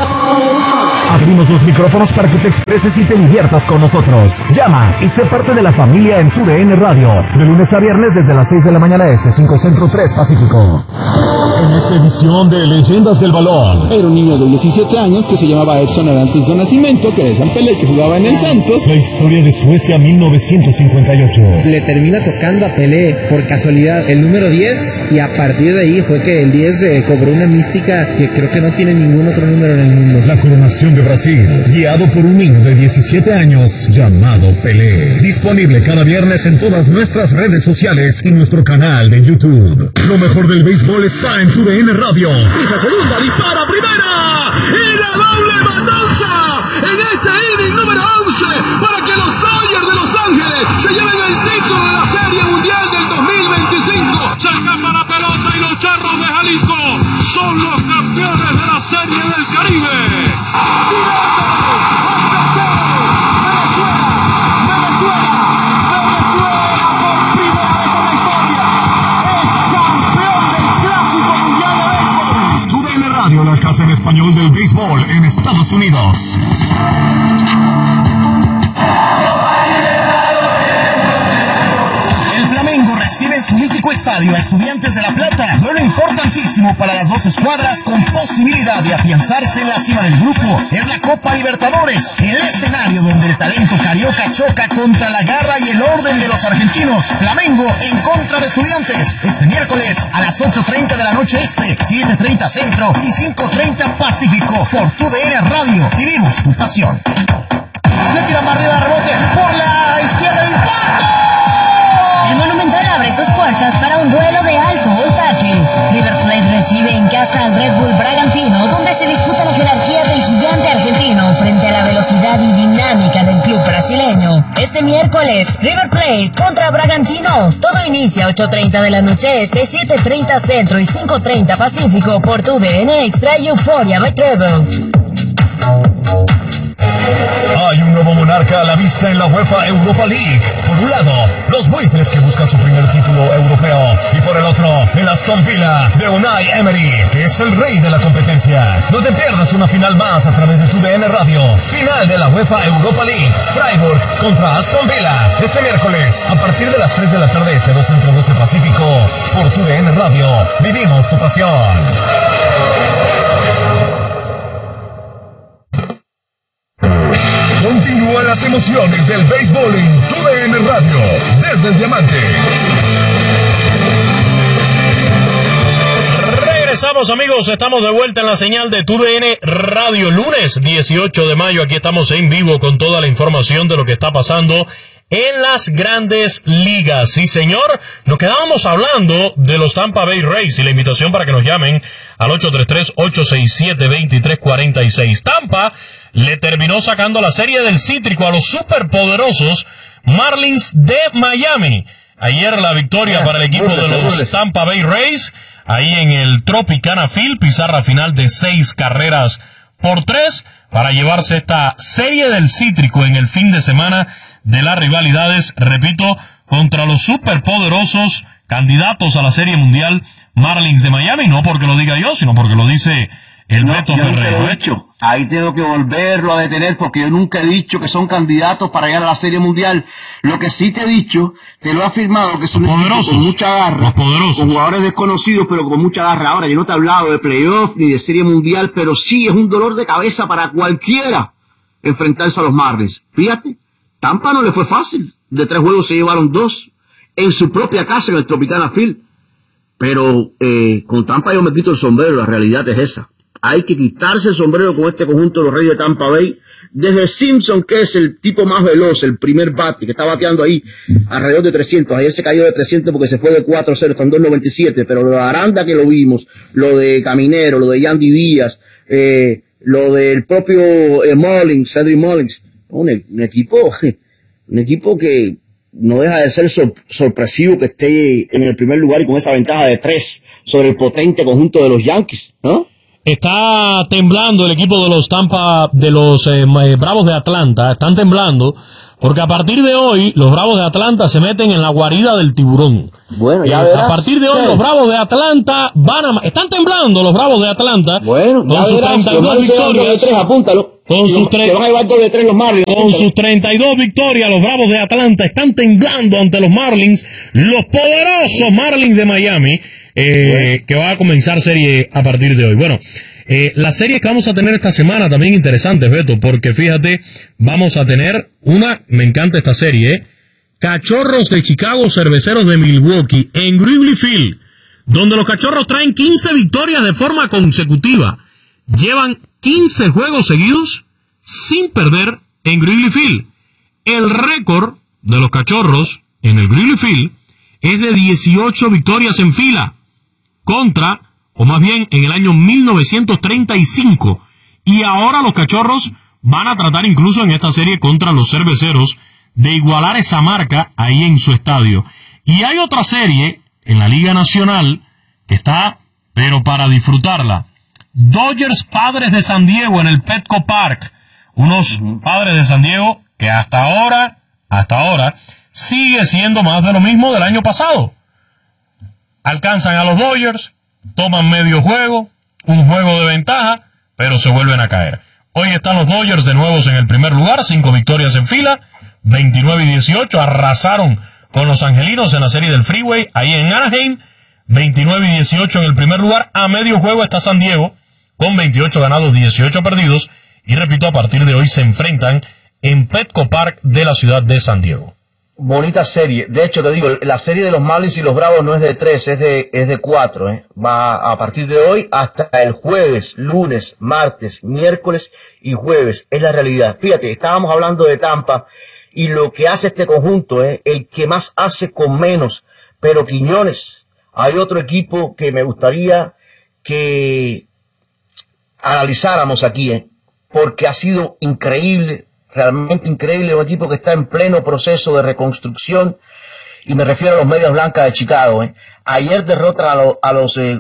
Abrimos los micrófonos para que te expreses y te diviertas con nosotros. Llama y sé parte de la familia en Tu D N Radio. De lunes a viernes desde las seis de la mañana este, cinco Centro, tres Pacífico. En esta edición de Leyendas del Balón. Era un niño de diecisiete años que se llamaba Edson Arantes de nacimiento, que de San Pelé, que jugaba en el Santos. La historia de Suecia mil novecientos cincuenta y ocho. Le termina tocando a Pelé por casualidad el número diez y a partir de ahí fue que el diez eh, cobró una mística que creo que no tiene ningún otro número en el mundo. La coronación de Brasil, guiado por un niño de diecisiete años llamado Pelé. Disponible cada viernes en todas nuestras redes sociales y nuestro canal de YouTube. Lo mejor del béisbol está en Tu D N Radio. Esa segunda dispara primera y la doble matanza en este inning número once para que los Dodgers de Los Ángeles se lleven el título de la Serie Mundial del dos mil veinticinco. Se escapa la pelota y los Charros de Jalisco son los campeones de la Serie del Caribe. La casa en español del béisbol en Estados Unidos. El Flamengo recibe en su mítico estadio a Estudiantes de La Plata. Duelo importantísimo para las dos escuadras con posibilidad de afianzarse en la cima del grupo. Es la Copa Libertadores, el escenario donde el talento carioca choca contra la garra y el orden de los argentinos. Flamengo en contra de Estudiantes. Este miércoles a las ocho treinta de la noche este, siete treinta centro y cinco treinta pacífico por Tu D N Radio. Vivimos tu pasión. Le tira más arriba, rebote por la izquierda, el impacto. El Monumental abre sus puertas para un duelo de alto voltaje. River Plate recibe en casa al Red Bull Bragantino, donde se disputa la jerarquía del gigante argentino frente a la velocidad y dinámica del club brasileño. Este miércoles, River Plate contra Bragantino. Todo inicia a ocho treinta de la noche este, siete treinta centro y cinco treinta pacífico por Tu D N Extra y Euphoria by Treble. Hay un nuevo monarca a la vista en la UEFA Europa League. Por un lado, los buitres que buscan su primer título europeo. Y por el otro, el Aston Villa de Unai Emery, que es el rey de la competencia. No te pierdas una final más a través de Tu D N Radio. Final de la UEFA Europa League. Freiburg contra Aston Villa. Este miércoles, a partir de las tres de la tarde este, dos Centro, doce Pacífico. Por Tu D N Radio. Vivimos tu pasión. Continúan las emociones del béisbol en Tu D N Radio, desde el Diamante. Regresamos, amigos, estamos de vuelta en la señal de Tu D N Radio, lunes dieciocho de mayo, aquí estamos en vivo con toda la información de lo que está pasando en las grandes ligas. Sí, señor, nos quedábamos hablando de los Tampa Bay Rays y la invitación para que nos llamen al ocho tres tres, ocho seis siete, dos tres cuatro seis. Tampa le terminó sacando la serie del cítrico a los superpoderosos Marlins de Miami. Ayer la victoria yeah, para el equipo de los Tampa Bay Rays, ahí en el Tropicana Field, pizarra final de seis carreras por tres, para llevarse esta serie del cítrico en el fin de semana de las rivalidades, repito, contra los superpoderosos candidatos a la Serie Mundial Marlins de Miami, no porque lo diga yo, sino porque lo dice el no, Beto yo Ferrero. Nunca he dicho. Ahí tengo que volverlo a detener porque yo nunca he dicho que son candidatos para llegar a la Serie Mundial. Lo que sí te he dicho, te lo he afirmado, que son poderosos, con mucha garra, los poderosos, con jugadores desconocidos pero con mucha garra. Ahora, yo no te he hablado de playoff ni de Serie Mundial, pero sí es un dolor de cabeza para cualquiera enfrentarse a los Marlins. Fíjate, Tampa no le fue fácil. De tres juegos se llevaron dos en su propia casa en el Tropicana Field. Pero eh, con Tampa yo me quito el sombrero, la realidad es esa. Hay que quitarse el sombrero con este conjunto de los Reyes de Tampa Bay. Desde Simpson, que es el tipo más veloz, el primer bate, que está bateando ahí alrededor de trescientos. Ayer se cayó de trescientos porque se fue de cuatro cero, está en dos noventa y siete. Pero lo de Aranda que lo vimos, lo de Caminero, lo de Yandy Díaz, eh, lo del propio eh, Mullins, Cedric Mullins. Un, un equipo, un equipo que no deja de ser sor sorpresivo que esté en el primer lugar y con esa ventaja de tres sobre el potente conjunto de los Yankees, ¿no? Está temblando el equipo de los Tampa, de los eh, Bravos de Atlanta, están temblando, porque a partir de hoy, los Bravos de Atlanta se meten en la guarida del tiburón. Bueno, ya eh, verás. A partir de hoy, sí, los Bravos de Atlanta van a... Están temblando los Bravos de Atlanta. Bueno, con ya sus verás, treinta y dos victorias. tres, apúntalo. Con sus, se van a llevar dos de tres los Marlins. Con sus treinta y dos victorias, los Bravos de Atlanta están temblando ante los Marlins, los poderosos Marlins de Miami, eh, bueno, que va a comenzar serie a partir de hoy. Bueno, eh, las series que vamos a tener esta semana también interesantes, Beto, porque fíjate, vamos a tener una, me encanta esta serie, ¿eh? Cachorros de Chicago, Cerveceros de Milwaukee, en Wrigley Field, donde los Cachorros traen quince victorias de forma consecutiva. Llevan quince juegos seguidos sin perder en Wrigley Field. El récord de los Cachorros en el Wrigley Field es de dieciocho victorias en fila, contra, o más bien en el año mil novecientos treinta y cinco. Y ahora los Cachorros van a tratar incluso en esta serie contra los Cerveceros de igualar esa marca ahí en su estadio. Y hay otra serie en la Liga Nacional que está, pero para disfrutarla. Dodgers Padres de San Diego en el Petco Park. Unos uh-huh. Padres de San Diego que hasta ahora, hasta ahora, sigue siendo más de lo mismo del año pasado. Alcanzan a los Dodgers, toman medio juego, un juego de ventaja, pero se vuelven a caer. Hoy están los Dodgers de nuevo en el primer lugar, cinco victorias en fila, veintinueve y dieciocho, arrasaron con los angelinos en la serie del Freeway, ahí en Anaheim, veintinueve y dieciocho en el primer lugar. A medio juego está San Diego, con veintiocho ganados, dieciocho perdidos, y repito, a partir de hoy se enfrentan en Petco Park de la ciudad de San Diego. Bonita serie. De hecho, te digo, la serie de los Marlins y los Bravos no es de tres, es de, es de cuatro. ¿eh? Va a partir de hoy hasta el jueves, lunes, martes, miércoles y jueves. Es la realidad. Fíjate, estábamos hablando de Tampa y lo que hace este conjunto es el que más hace con menos. Pero Quiñones, hay otro equipo que me gustaría que analizáramos aquí, ¿eh? porque ha sido increíble. Realmente increíble, un equipo que está en pleno proceso de reconstrucción, y me refiero a los Medias Blancas de Chicago. ¿eh? Ayer derrotan a, lo, a los eh,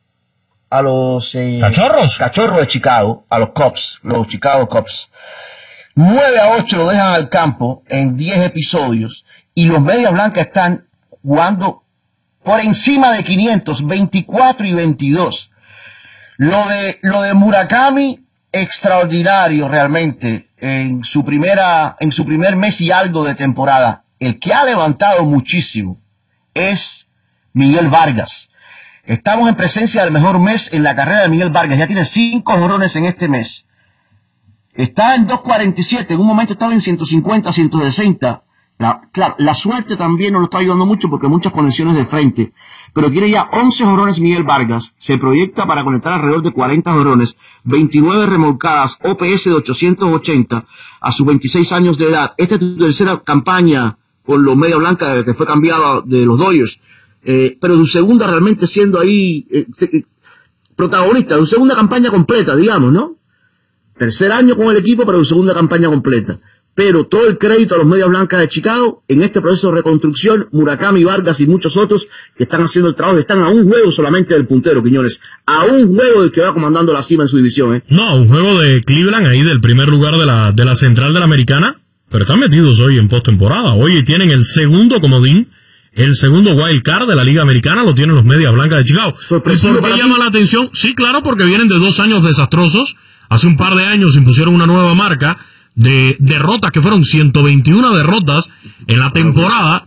a los eh, cachorros cachorros de Chicago, a los Cubs, los Chicago Cubs. nueve a ocho lo dejan al campo en diez episodios, y los Medias Blancas están jugando por encima de quinientos, veinticuatro y veintidós. Lo de, lo de Murakami, extraordinario realmente. En su primera, en su primer mes y algo de temporada, el que ha levantado muchísimo es Miguel Vargas. Estamos en presencia del mejor mes en la carrera de Miguel Vargas. Ya tiene cinco jonrones en este mes. Está en dos cuarenta y siete. En un momento estaba en ciento cincuenta, ciento sesenta. La, claro, la suerte también nos lo está ayudando mucho porque muchas conexiones de frente. Pero tiene ya once jonrones Miguel Vargas. Se proyecta para conectar alrededor de cuarenta jonrones, veintinueve remolcadas, O P S de ochocientos ochenta a sus veintiséis años de edad. Esta es tu tercera campaña con los Media Blanca que fue cambiado de los Dodgers. Eh, pero tu segunda realmente siendo ahí eh, te, protagonista, tu segunda campaña completa, digamos, ¿no? Tercer año con el equipo, pero tu segunda campaña completa. Pero todo el crédito a los Medias Blancas de Chicago en este proceso de reconstrucción, Murakami, Vargas y muchos otros que están haciendo el trabajo, están a un juego solamente del puntero, Quiñones, a un juego del que va comandando la cima en su división, ¿eh? No, un juego de Cleveland ahí del primer lugar de la, de la central de la Americana, pero están metidos hoy en postemporada. Hoy tienen el segundo comodín, el segundo wild card de la Liga Americana, lo tienen los Medias Blancas de Chicago. ¿Y por qué llama la atención? Sí, claro, porque vienen de dos años desastrosos. Hace un par de años impusieron una nueva marca de derrotas, que fueron ciento veintiuna derrotas en la temporada.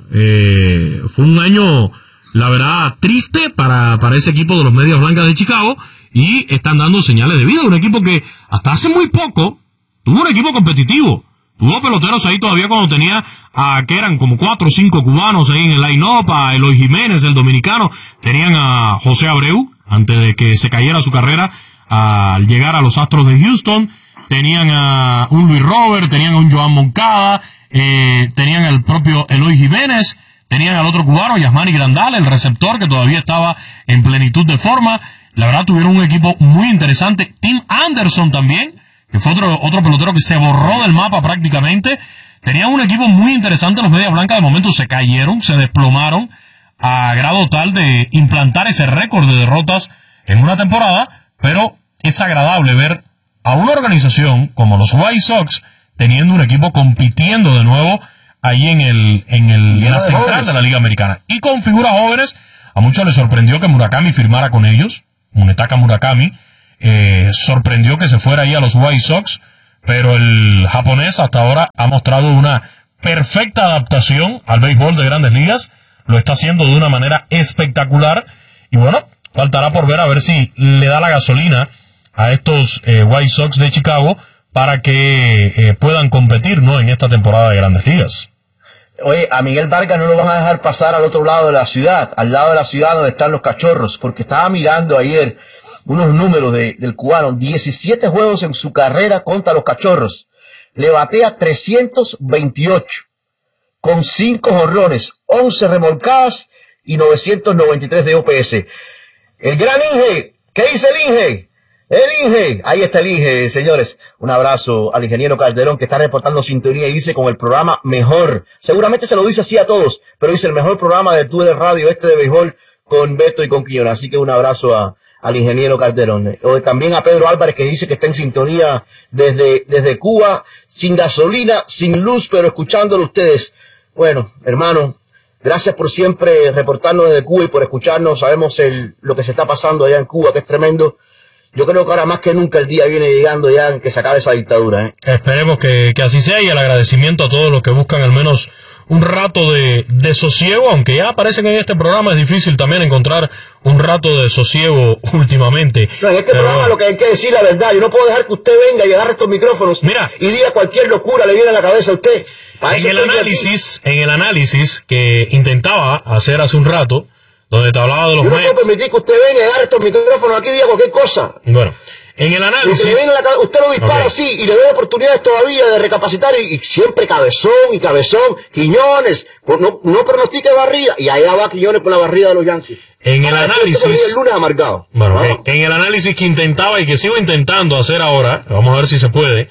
Eh, fue un año, la verdad, triste para, para ese equipo de los Medias Blancas de Chicago, y están dando señales de vida. Un equipo que hasta hace muy poco tuvo un equipo competitivo. Tuvo peloteros ahí todavía cuando tenía a, que eran como cuatro o cinco cubanos ahí en el line-up, a Eloy Jiménez, el dominicano. Tenían a José Abreu, antes de que se cayera su carrera al llegar a los Astros de Houston. Tenían a un Luis Robert, tenían a un Joan Moncada, eh, tenían al propio Eloy Jiménez, tenían al otro cubano, Yasmani Grandal, el receptor, que todavía estaba en plenitud de forma. La verdad, tuvieron un equipo muy interesante. Tim Anderson también, que fue otro, otro pelotero que se borró del mapa prácticamente. Tenían un equipo muy interesante. Los Medias Blancas de momento se cayeron, se desplomaron a grado tal de implantar ese récord de derrotas en una temporada, pero es agradable ver a una organización como los White Sox teniendo un equipo compitiendo de nuevo ahí en el en el en la central de la Liga Americana, y con figuras jóvenes. A muchos les sorprendió que Murakami firmara con ellos. Munetaka Murakami eh, sorprendió que se fuera ahí a los White Sox, pero el japonés hasta ahora ha mostrado una perfecta adaptación al béisbol de Grandes Ligas. Lo está haciendo de una manera espectacular, y bueno, faltará por ver a ver si le da la gasolina a estos eh, White Sox de Chicago para que eh, puedan competir, ¿no?, en esta temporada de Grandes Ligas. Oye, a Miguel Vargas no lo van a dejar pasar al otro lado de la ciudad, al lado de la ciudad donde están los Cachorros, porque estaba mirando ayer unos números de, del cubano. diecisiete juegos en su carrera contra los Cachorros, le batea trescientos veintiocho, con cinco jonrones, once remolcadas y novecientos noventa y tres de O P S. El gran Inge, ¿qué dice el Inge? El Inge, ahí está el Inge, señores. Un abrazo al ingeniero Calderón, que está reportando sintonía y dice con el programa mejor. Seguramente se lo dice así a todos, pero dice el mejor programa de Tú de Radio este de béisbol con Beto y con Quiñones. Así que un abrazo a, al ingeniero Calderón. O también a Pedro Álvarez, que dice que está en sintonía desde, desde Cuba, sin gasolina, sin luz, pero escuchándolo ustedes. Bueno, hermano, gracias por siempre reportarnos desde Cuba y por escucharnos. Sabemos el, lo que se está pasando allá en Cuba, que es tremendo. Yo creo que ahora más que nunca el día viene llegando ya en que se acabe esa dictadura, ¿eh? Esperemos que, que así sea, y el agradecimiento a todos los que buscan al menos un rato de, de sosiego, aunque ya aparecen en este programa. Es difícil también encontrar un rato de sosiego últimamente. No, en este Pero, programa lo que hay que decir la verdad. Yo no puedo dejar que usted venga y agarre estos micrófonos, mira, y diga cualquier locura le viene a la cabeza a usted. Para en el análisis, en el análisis que intentaba hacer hace un rato, donde te hablaba de los Yo no Mets. puedo permitir que usted venga y agarre estos micrófonos aquí y diga cualquier cosa. Bueno, en el análisis, Usted, la, usted lo dispara okay. así y le da oportunidades todavía de recapacitar, y, y siempre cabezón y cabezón. Quiñones, no, no pronostique barrida, y allá va Quiñones con la barrida de los Yankees. En el análisis, el lunes amargado. Bueno, ¿no? en, en el análisis que intentaba y que sigo intentando hacer ahora, vamos a ver si se puede,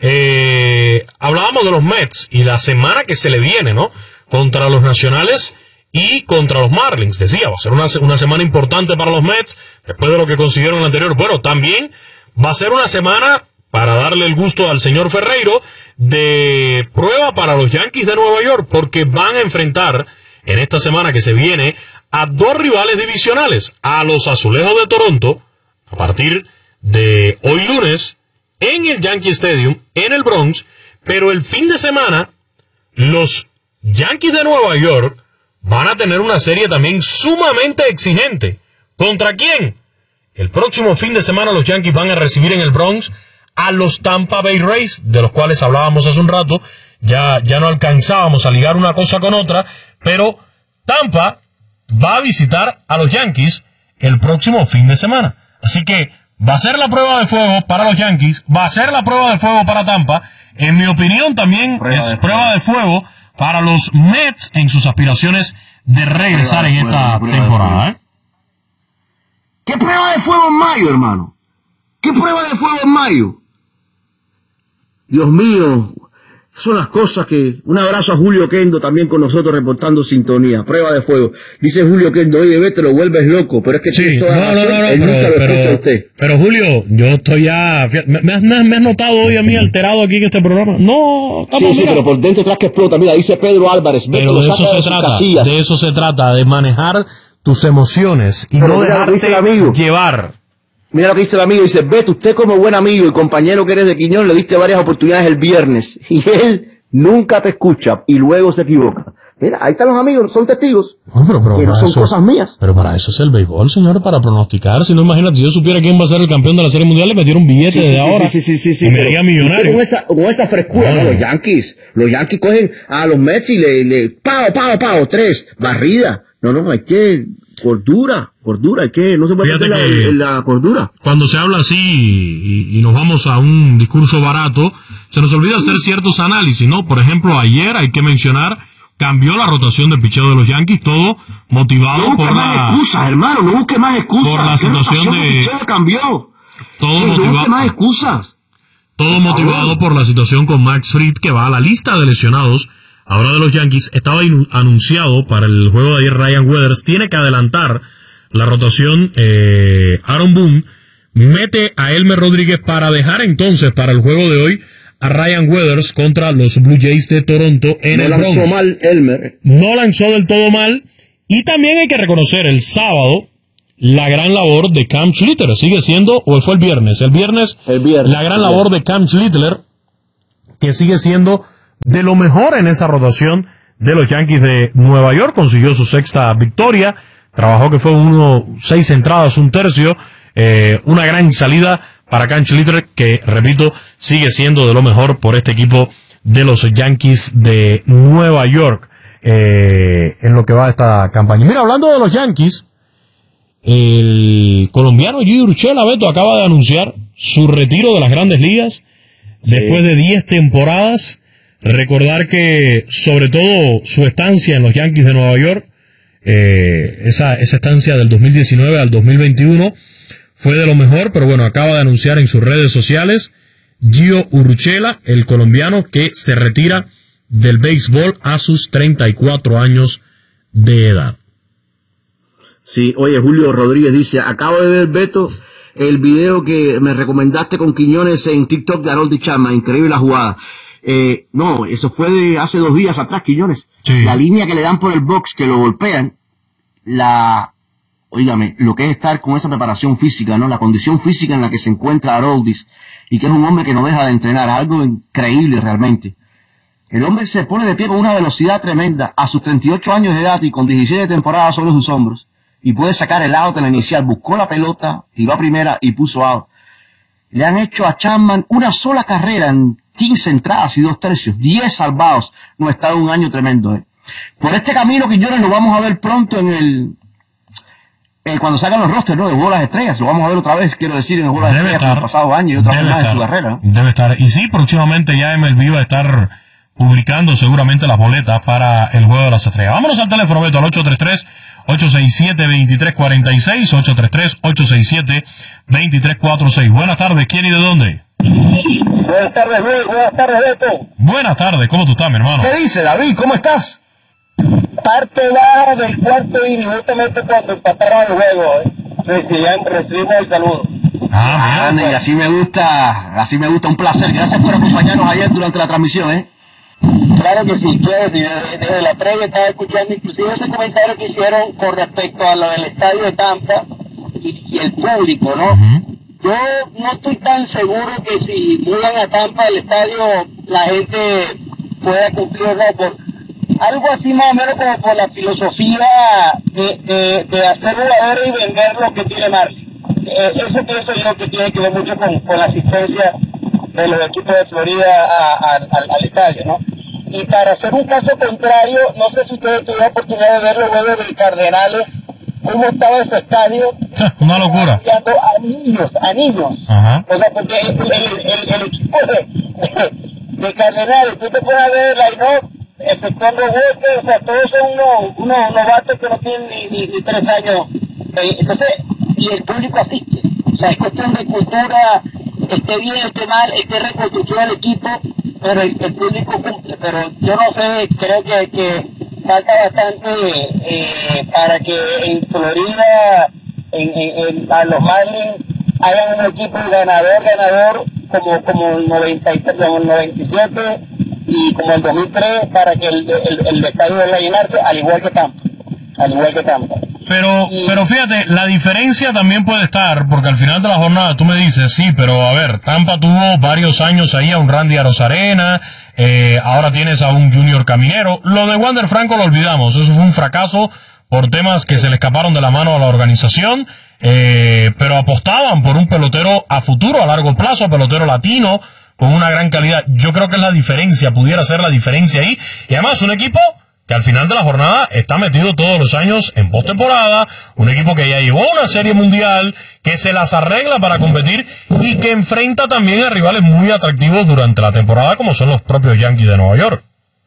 eh, hablábamos de los Mets y la semana que se le viene, ¿no?, contra los Nacionales y contra los Marlins. Decía, va a ser una, una semana importante para los Mets, después de lo que consiguieron en el anterior. Bueno, también va a ser una semana, para darle el gusto al señor Ferreiro, de prueba para los Yankees de Nueva York, porque van a enfrentar en esta semana que se viene a dos rivales divisionales, a los Azulejos de Toronto, a partir de hoy lunes, en el Yankee Stadium, en el Bronx. Pero el fin de semana, los Yankees de Nueva York van a tener una serie también sumamente exigente. ¿Contra quién? El próximo fin de semana los Yankees van a recibir en el Bronx a los Tampa Bay Rays, de los cuales hablábamos hace un rato, ya, ya no alcanzábamos a ligar una cosa con otra, pero Tampa va a visitar a los Yankees el próximo fin de semana. Así que va a ser la prueba de fuego para los Yankees, va a ser la prueba de fuego para Tampa. En mi opinión también prueba es de prueba de fuego para los Mets en sus aspiraciones de regresar en esta temporada. ¿eh? ¿Qué prueba de fuego en mayo, hermano? ¿Qué prueba de fuego en mayo? Dios mío, son las cosas que... Un abrazo a Julio Kendo también con nosotros reportando sintonía. Prueba de fuego. Dice Julio Kendo, oye, ve, te lo vuelves loco, pero es que sí, toda no, la no, no, no, él pero, nunca lo pero, escucha a usted. Pero Julio, yo estoy ya... Me, me, has, me has notado hoy a mí alterado aquí en este programa. No, estamos, sí, sí, mira. Pero por dentro tras que explota. Mira, dice Pedro Álvarez. Pero de eso se trata, de eso se trata, de manejar tus emociones y pero no dejarte llevar. Mira lo que dice el amigo, dice, Beto, usted como buen amigo y compañero que eres de Quiñón, le diste varias oportunidades el viernes, y él nunca te escucha, y luego se equivoca. Mira, ahí están los amigos, son testigos, no, pero, pero que no son eso, cosas mías. Pero para eso es el béisbol, señor, para pronosticar. Si no, imagínate, si yo supiera quién va a ser el campeón de la Serie Mundial, le metieron un billete sí, de sí, ahora, sí, sí, sí, sí, y me pero, haría millonario. Con esa, con esa frescura, no. No, los Yankees, los Yankees cogen a los Mets y le, le, pao, pao, pao, tres, barrida. No, no, hay que... Cordura, cordura, ¿qué? No se puede meter la, la cordura. Cuando se habla así y, y nos vamos a un discurso barato, se nos olvida hacer ciertos análisis, ¿no? Por ejemplo, ayer hay que mencionar, cambió la rotación del picheo de los Yankees, todo motivado no por más la... excusas, hermano, no busque más excusas. Por la situación de... picheo cambió. Todo no motivado... busque más excusas. Todo motivado por la situación con Max Fried, que va a la lista de lesionados ahora de los Yankees. Estaba anunciado para el juego de ayer Ryan Weathers. Tiene que adelantar la rotación eh, Aaron Boone. Mete a Elmer Rodríguez para dejar entonces para el juego de hoy a Ryan Weathers contra los Blue Jays de Toronto en no el Bronx. No lanzó mal Elmer. No lanzó del todo mal. Y también hay que reconocer el sábado la gran labor de Cam Schlitter. Sigue siendo, o fue el viernes, el viernes, el viernes la gran labor de Cam Schlitter, que sigue siendo de lo mejor en esa rotación de los Yankees de Nueva York. Consiguió su sexta victoria, trabajó que fue uno, seis entradas, un tercio, eh, una gran salida para Cam Schlitter, que, repito, sigue siendo de lo mejor por este equipo de los Yankees de Nueva York, eh, en lo que va esta campaña. Mira, hablando de los Yankees, el colombiano Gio Urshela, Beto, acaba de anunciar su retiro de las Grandes Ligas sí. después de diez temporadas. Recordar que, sobre todo, su estancia en los Yankees de Nueva York, eh, esa, esa estancia del dos mil diecinueve al dos mil veintiuno, fue de lo mejor, pero bueno, acaba de anunciar en sus redes sociales, Gio Urshela, el colombiano, que se retira del béisbol a sus treinta y cuatro años de edad. Sí, oye, Julio Rodríguez dice, acabo de ver, Beto, el video que me recomendaste con Quiñones en TikTok de Harold Chapman, increíble la jugada. Eh, no, eso fue de hace dos días atrás, Quiñones. Sí. La línea que le dan por el box, que lo golpean, la, oígame, lo que es estar con esa preparación física, ¿no? La condición física en la que se encuentra Haroldis, y que es un hombre que no deja de entrenar, algo increíble realmente. El hombre se pone de pie con una velocidad tremenda, a sus treinta y ocho años de edad y con diecisiete temporadas sobre sus hombros, y puede sacar el out en la inicial, buscó la pelota, tiró a primera y puso out. Le han hecho a Chapman una sola carrera en quince entradas y dos tercios, diez salvados. No, está un año tremendo, eh. Por este camino, Quiñones, lo vamos a ver pronto en el... Eh, cuando salgan los rosters, ¿no? De Juego de las Estrellas. Lo vamos a ver otra vez, quiero decir, en el Juego de las Estrellas, por los pasados años y otra vez más en su carrera, ¿no? Debe estar. Y sí, próximamente ya M L B va a estar publicando seguramente las boletas para el Juego de las Estrellas. Vámonos al teléfono, Beto, al ocho tres tres, ocho seis siete, dos tres cuatro seis, ocho tres tres, ocho seis siete, dos tres cuatro seis. Buenas tardes, ¿quién y de dónde? Buenas tardes, Luis. Buenas tardes, Beto. Buenas tardes, ¿cómo tú estás, mi hermano? ¿Qué dice, David? ¿Cómo estás? Parte baja del cuarto inning, justamente cuando empataron el juego, ¿eh? Recibimos, recibimos el saludo. Ah, mira, y así me gusta, así me gusta, un placer. Gracias por acompañarnos ayer durante la transmisión, ¿eh? Claro que sí, claro que sí. Desde, desde la previa estaba escuchando inclusive ese comentario que hicieron con respecto a lo del estadio de Tampa y, y el público, ¿no? Uh-huh. Yo no estoy tan seguro que si mudan a Tampa el estadio la gente pueda cumplir, ¿no? Por algo así más o menos como por la filosofía de, de, de hacer jugadores y vender lo que tiene Marcy. Eh, eso pienso yo que tiene que ver mucho con, con la asistencia de los equipos de Florida a, a, al, al estadio, ¿no? Y para hacer un caso contrario, no sé si ustedes tuvieron la oportunidad de ver los juegos de Cardenales, cómo estaba ese estadio. Una locura. A niños, a niños. Ajá. O sea, porque el, el, el, el equipo de, de, de Cardenales, tú te puedes ver la line-up, efectuando golpes, o sea, todos son unos, unos novatos que no tienen ni, ni, ni tres años. Eh, entonces, y el público asiste. O sea, es cuestión de cultura, esté bien, esté mal, esté reconstrucción del equipo, pero el, el público cumple. Pero yo no sé, creo que, que falta bastante eh, para que en Florida, en, en, en, a los Marlins, hagan un equipo ganador, ganador, como, como el noventa y tres, como el noventa y siete y como el dos mil tres, para que el, el, el estadio vuelva a llenarse, al igual que Tampa. Al igual que Tampa. Pero, pero fíjate, la diferencia también puede estar, porque al final de la jornada tú me dices, sí, pero a ver, Tampa tuvo varios años ahí a un Randy Arozarena, eh, ahora tienes a un Junior Caminero. Lo de Wander Franco lo olvidamos, eso fue un fracaso por temas que se le escaparon de la mano a la organización, eh, pero apostaban por un pelotero a futuro, a largo plazo, pelotero latino, con una gran calidad. Yo creo que es la diferencia, pudiera ser la diferencia ahí, y además un equipo que al final de la jornada está metido todos los años en postemporada, un equipo que ya llegó a una serie mundial, que se las arregla para competir y que enfrenta también a rivales muy atractivos durante la temporada, como son los propios Yankees de Nueva York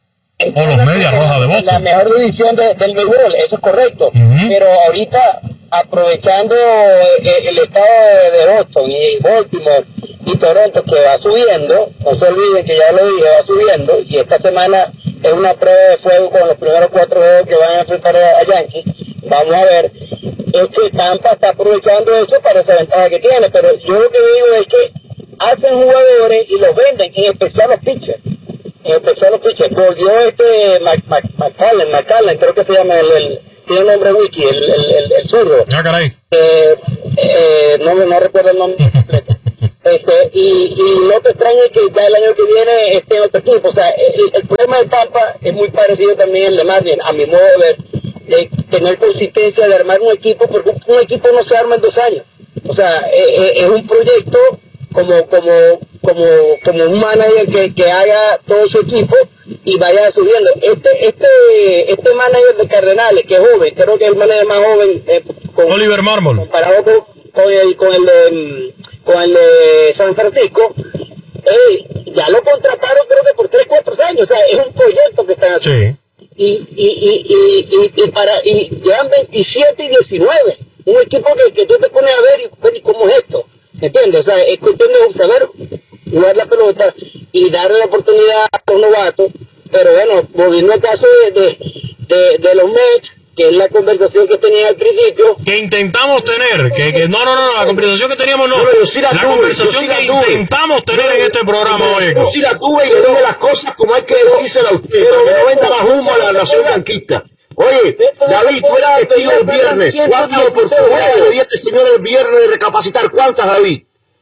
o los Medias Rojas de Boston. La mejor división de, del béisbol, eso es correcto. Uh-huh. Pero ahorita, aprovechando el, el estado de, de Boston y Baltimore y Toronto, que va subiendo, no se olviden que ya lo dije, va subiendo, y esta semana es una prueba de fuego con los primeros cuatro juegos que van a enfrentar a, a Yankees. Vamos a ver. Es que Tampa está aprovechando eso para esa ventaja que tiene, pero yo lo que digo es que hacen jugadores y los venden, en especial los pitchers. En especial los pitchers. Volvió este McCallan, McCallan, creo que se llama el, el tiene el nombre wiki, el, el, el, el zurdo. Ah, caray. Eh, eh, no, no recuerdo el nombre completo. Este, y, y no te extrañe que ya el año que viene esté en otro equipo. O sea, el, el problema de Tampa es muy parecido también al de Marlins, a mi modo de ver, de tener consistencia, de armar un equipo, porque un equipo no se arma en dos años. O sea, eh, es un proyecto como como como como un manager que, que haga todo su equipo y vaya subiendo. Este este este manager de Cardenales, que es joven, creo que es el manager más joven, eh, con, Oliver Marmol, comparado con, con el con el de, con el de San Francisco, eh, ya lo contrataron creo que por tres cuatro años. O sea, es un proyecto que están haciendo. Sí. Y, y, y, y, y, y para y llevan veintisiete y diecinueve, un equipo que, que tú te pones a ver y, ver cómo es esto, ¿entiendes? O sea, es cuestión de saber jugar la pelota y darle la oportunidad a los novatos. Pero bueno, volviendo al caso de, de, de, de los Mets, que es la conversación que tenía al principio, que intentamos tener, que, que no, no, no, la conversación que teníamos no, yo sí la, la tuve, conversación sí la que tuve. intentamos tener yo, en este programa hoy. Yo sí la tuve y le digo las cosas como hay que decírsela a usted, para que no venda la humo a la nación yanquista. Oye, David, tú eras testigo el viernes. ¿Cuántas oportunidades le di a este señor el viernes de recapacitar? ¿Cuántas, David?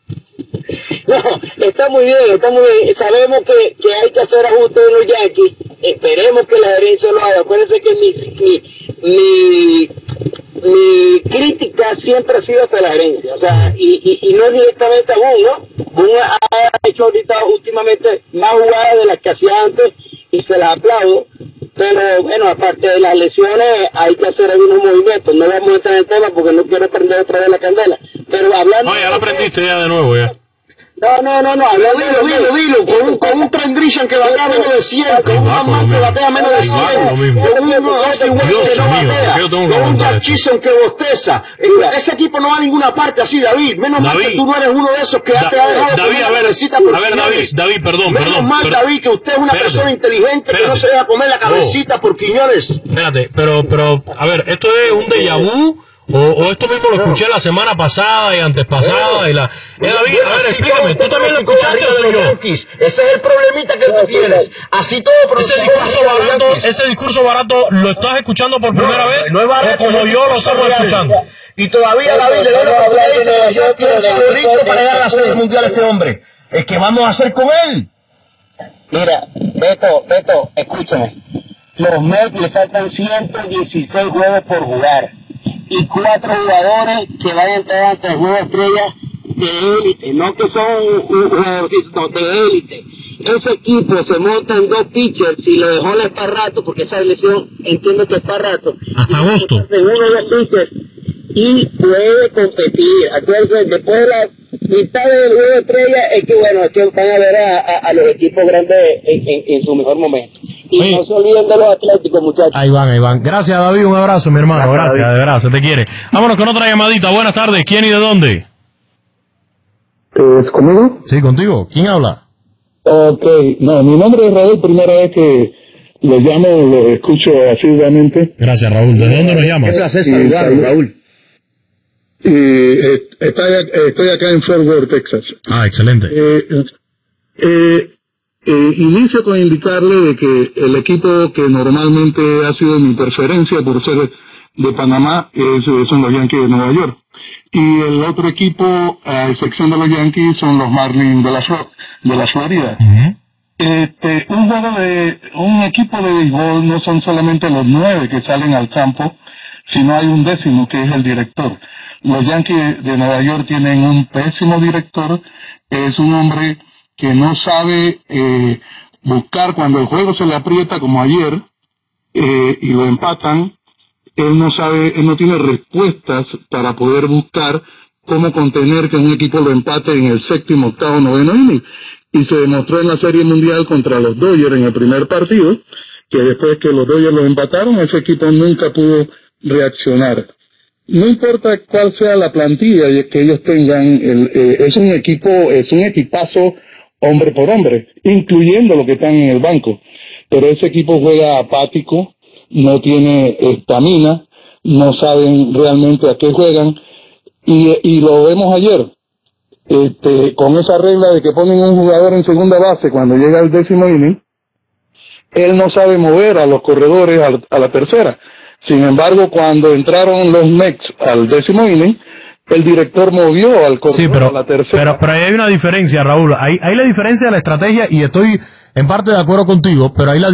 No, está muy bien, está muy bien. Sabemos que, que hay que hacer ajustes en los Yankees. Esperemos que la gerencia lo haga. Acuérdense que mi, mi, mi, mi crítica siempre ha sido hacia la gerencia. O sea, y, y, y no directamente a Boone, ¿no? Boone ha hecho ahorita últimamente más jugadas de las que hacía antes y se las aplaudo. Pero bueno, aparte de las lesiones, hay que hacer algunos movimientos. No vamos a entrar en el tema porque no quiero prender otra vez la candela. Pero hablando. No, ya lo aprendiste ya de nuevo, ya. No, no, no, no, hablando dilo, dilo, dilo, con un, con un Trent Grisham que batea menos de cien, con un Mann que batea menos de cien, con un Austin Wells que no batea, con un Jack Chisholm que bosteza. Ese equipo no va a ninguna parte así, David. Menos mal que tú no eres uno de esos que ya te ha dejado David, a ver, a ver, David, David, perdón, perdón. Menos mal, David, que usted es una persona inteligente que no se deja comer la cabecita por Quiñones. Espérate, pero, pero, a ver, ¿esto es un déjà vu? O, o esto mismo lo escuché la semana pasada y antes pasada y la... Eh, David, a ver, explícame, ¿tú también lo escuchaste o soy yo? Ese es el problemita que tú tienes. Así todo... Ese discurso barato, ese discurso barato, ¿lo estás escuchando por primera vez? No es barato, o como yo lo estamos escuchando. Y todavía, David, le doy la oportunidad y dice, yo quiero el favorito para llegar a la serie mundial a este hombre. Es que vamos a hacer con él. Mira, Beto, Beto, escúchame. Los Mets le faltan ciento dieciséis juegos por jugar. Y cuatro jugadores que van a entrar ante el juego de estrellas de élite, no que son jugadores, no, de élite. ese equipo se monta en dos pitchers y lo dejó la para rato, porque esa lesión entiendo que es para rato. Hasta agosto. En uno de los pitchers y puede competir. Acuérdense, después de la mitad del juego de estrella es que bueno, es que van a ver a, a, a los equipos grandes en, en, en su mejor momento. Y Oye. no se olviden de los Atléticos, muchachos. Ahí van, ahí van. Gracias, David, un abrazo, mi hermano. Gracias, Gracias de verdad, se te quiere. Vámonos con otra llamadita. Buenas tardes, ¿quién y de dónde? ¿Es conmigo? Sí, contigo. ¿Quién habla? Ok, no, mi nombre es Raúl, primera vez que lo llamo, lo escucho asiduamente. Gracias, Raúl. ¿De dónde nos llamas? Qué placer saludarlo, Raúl. Y eh, estoy, estoy acá en Fort Worth, Texas. Ah, excelente. Eh, eh, eh, inicio con indicarle de que el equipo que normalmente ha sido mi preferencia por ser de Panamá es, son los Yankees de Nueva York. Y el otro equipo, a excepción de los Yankees, son los Marlins de la, de la Florida. Uh-huh. Este, un juego de, un equipo de béisbol no son solamente los nueve que salen al campo, sino hay un décimo que es el director. Los Yankees de Nueva York tienen un pésimo director, es un hombre que no sabe eh, buscar cuando el juego se le aprieta como ayer eh, y lo empatan. Él no sabe, él no tiene respuestas para poder buscar cómo contener que un equipo lo empate en el séptimo, octavo, noveno inning. Y se demostró en la Serie Mundial contra los Dodgers en el primer partido, que después que los Dodgers lo empataron, ese equipo nunca pudo reaccionar. No importa cuál sea la plantilla que ellos tengan, el, eh, es un equipo, es un equipazo hombre por hombre, incluyendo los que están en el banco. Pero ese equipo juega apático, no tiene estamina, no saben realmente a qué juegan, y, y lo vemos ayer, este, con esa regla de que ponen un jugador en segunda base cuando llega al décimo inning, él no sabe mover a los corredores a, a la tercera. Sin embargo, cuando entraron los Mets al décimo inning, el director movió al corredor sí, pero, a la tercera. Pero, pero ahí hay una diferencia, Raúl. Hay, hay la diferencia de la estrategia y estoy en parte de acuerdo contigo, pero hay la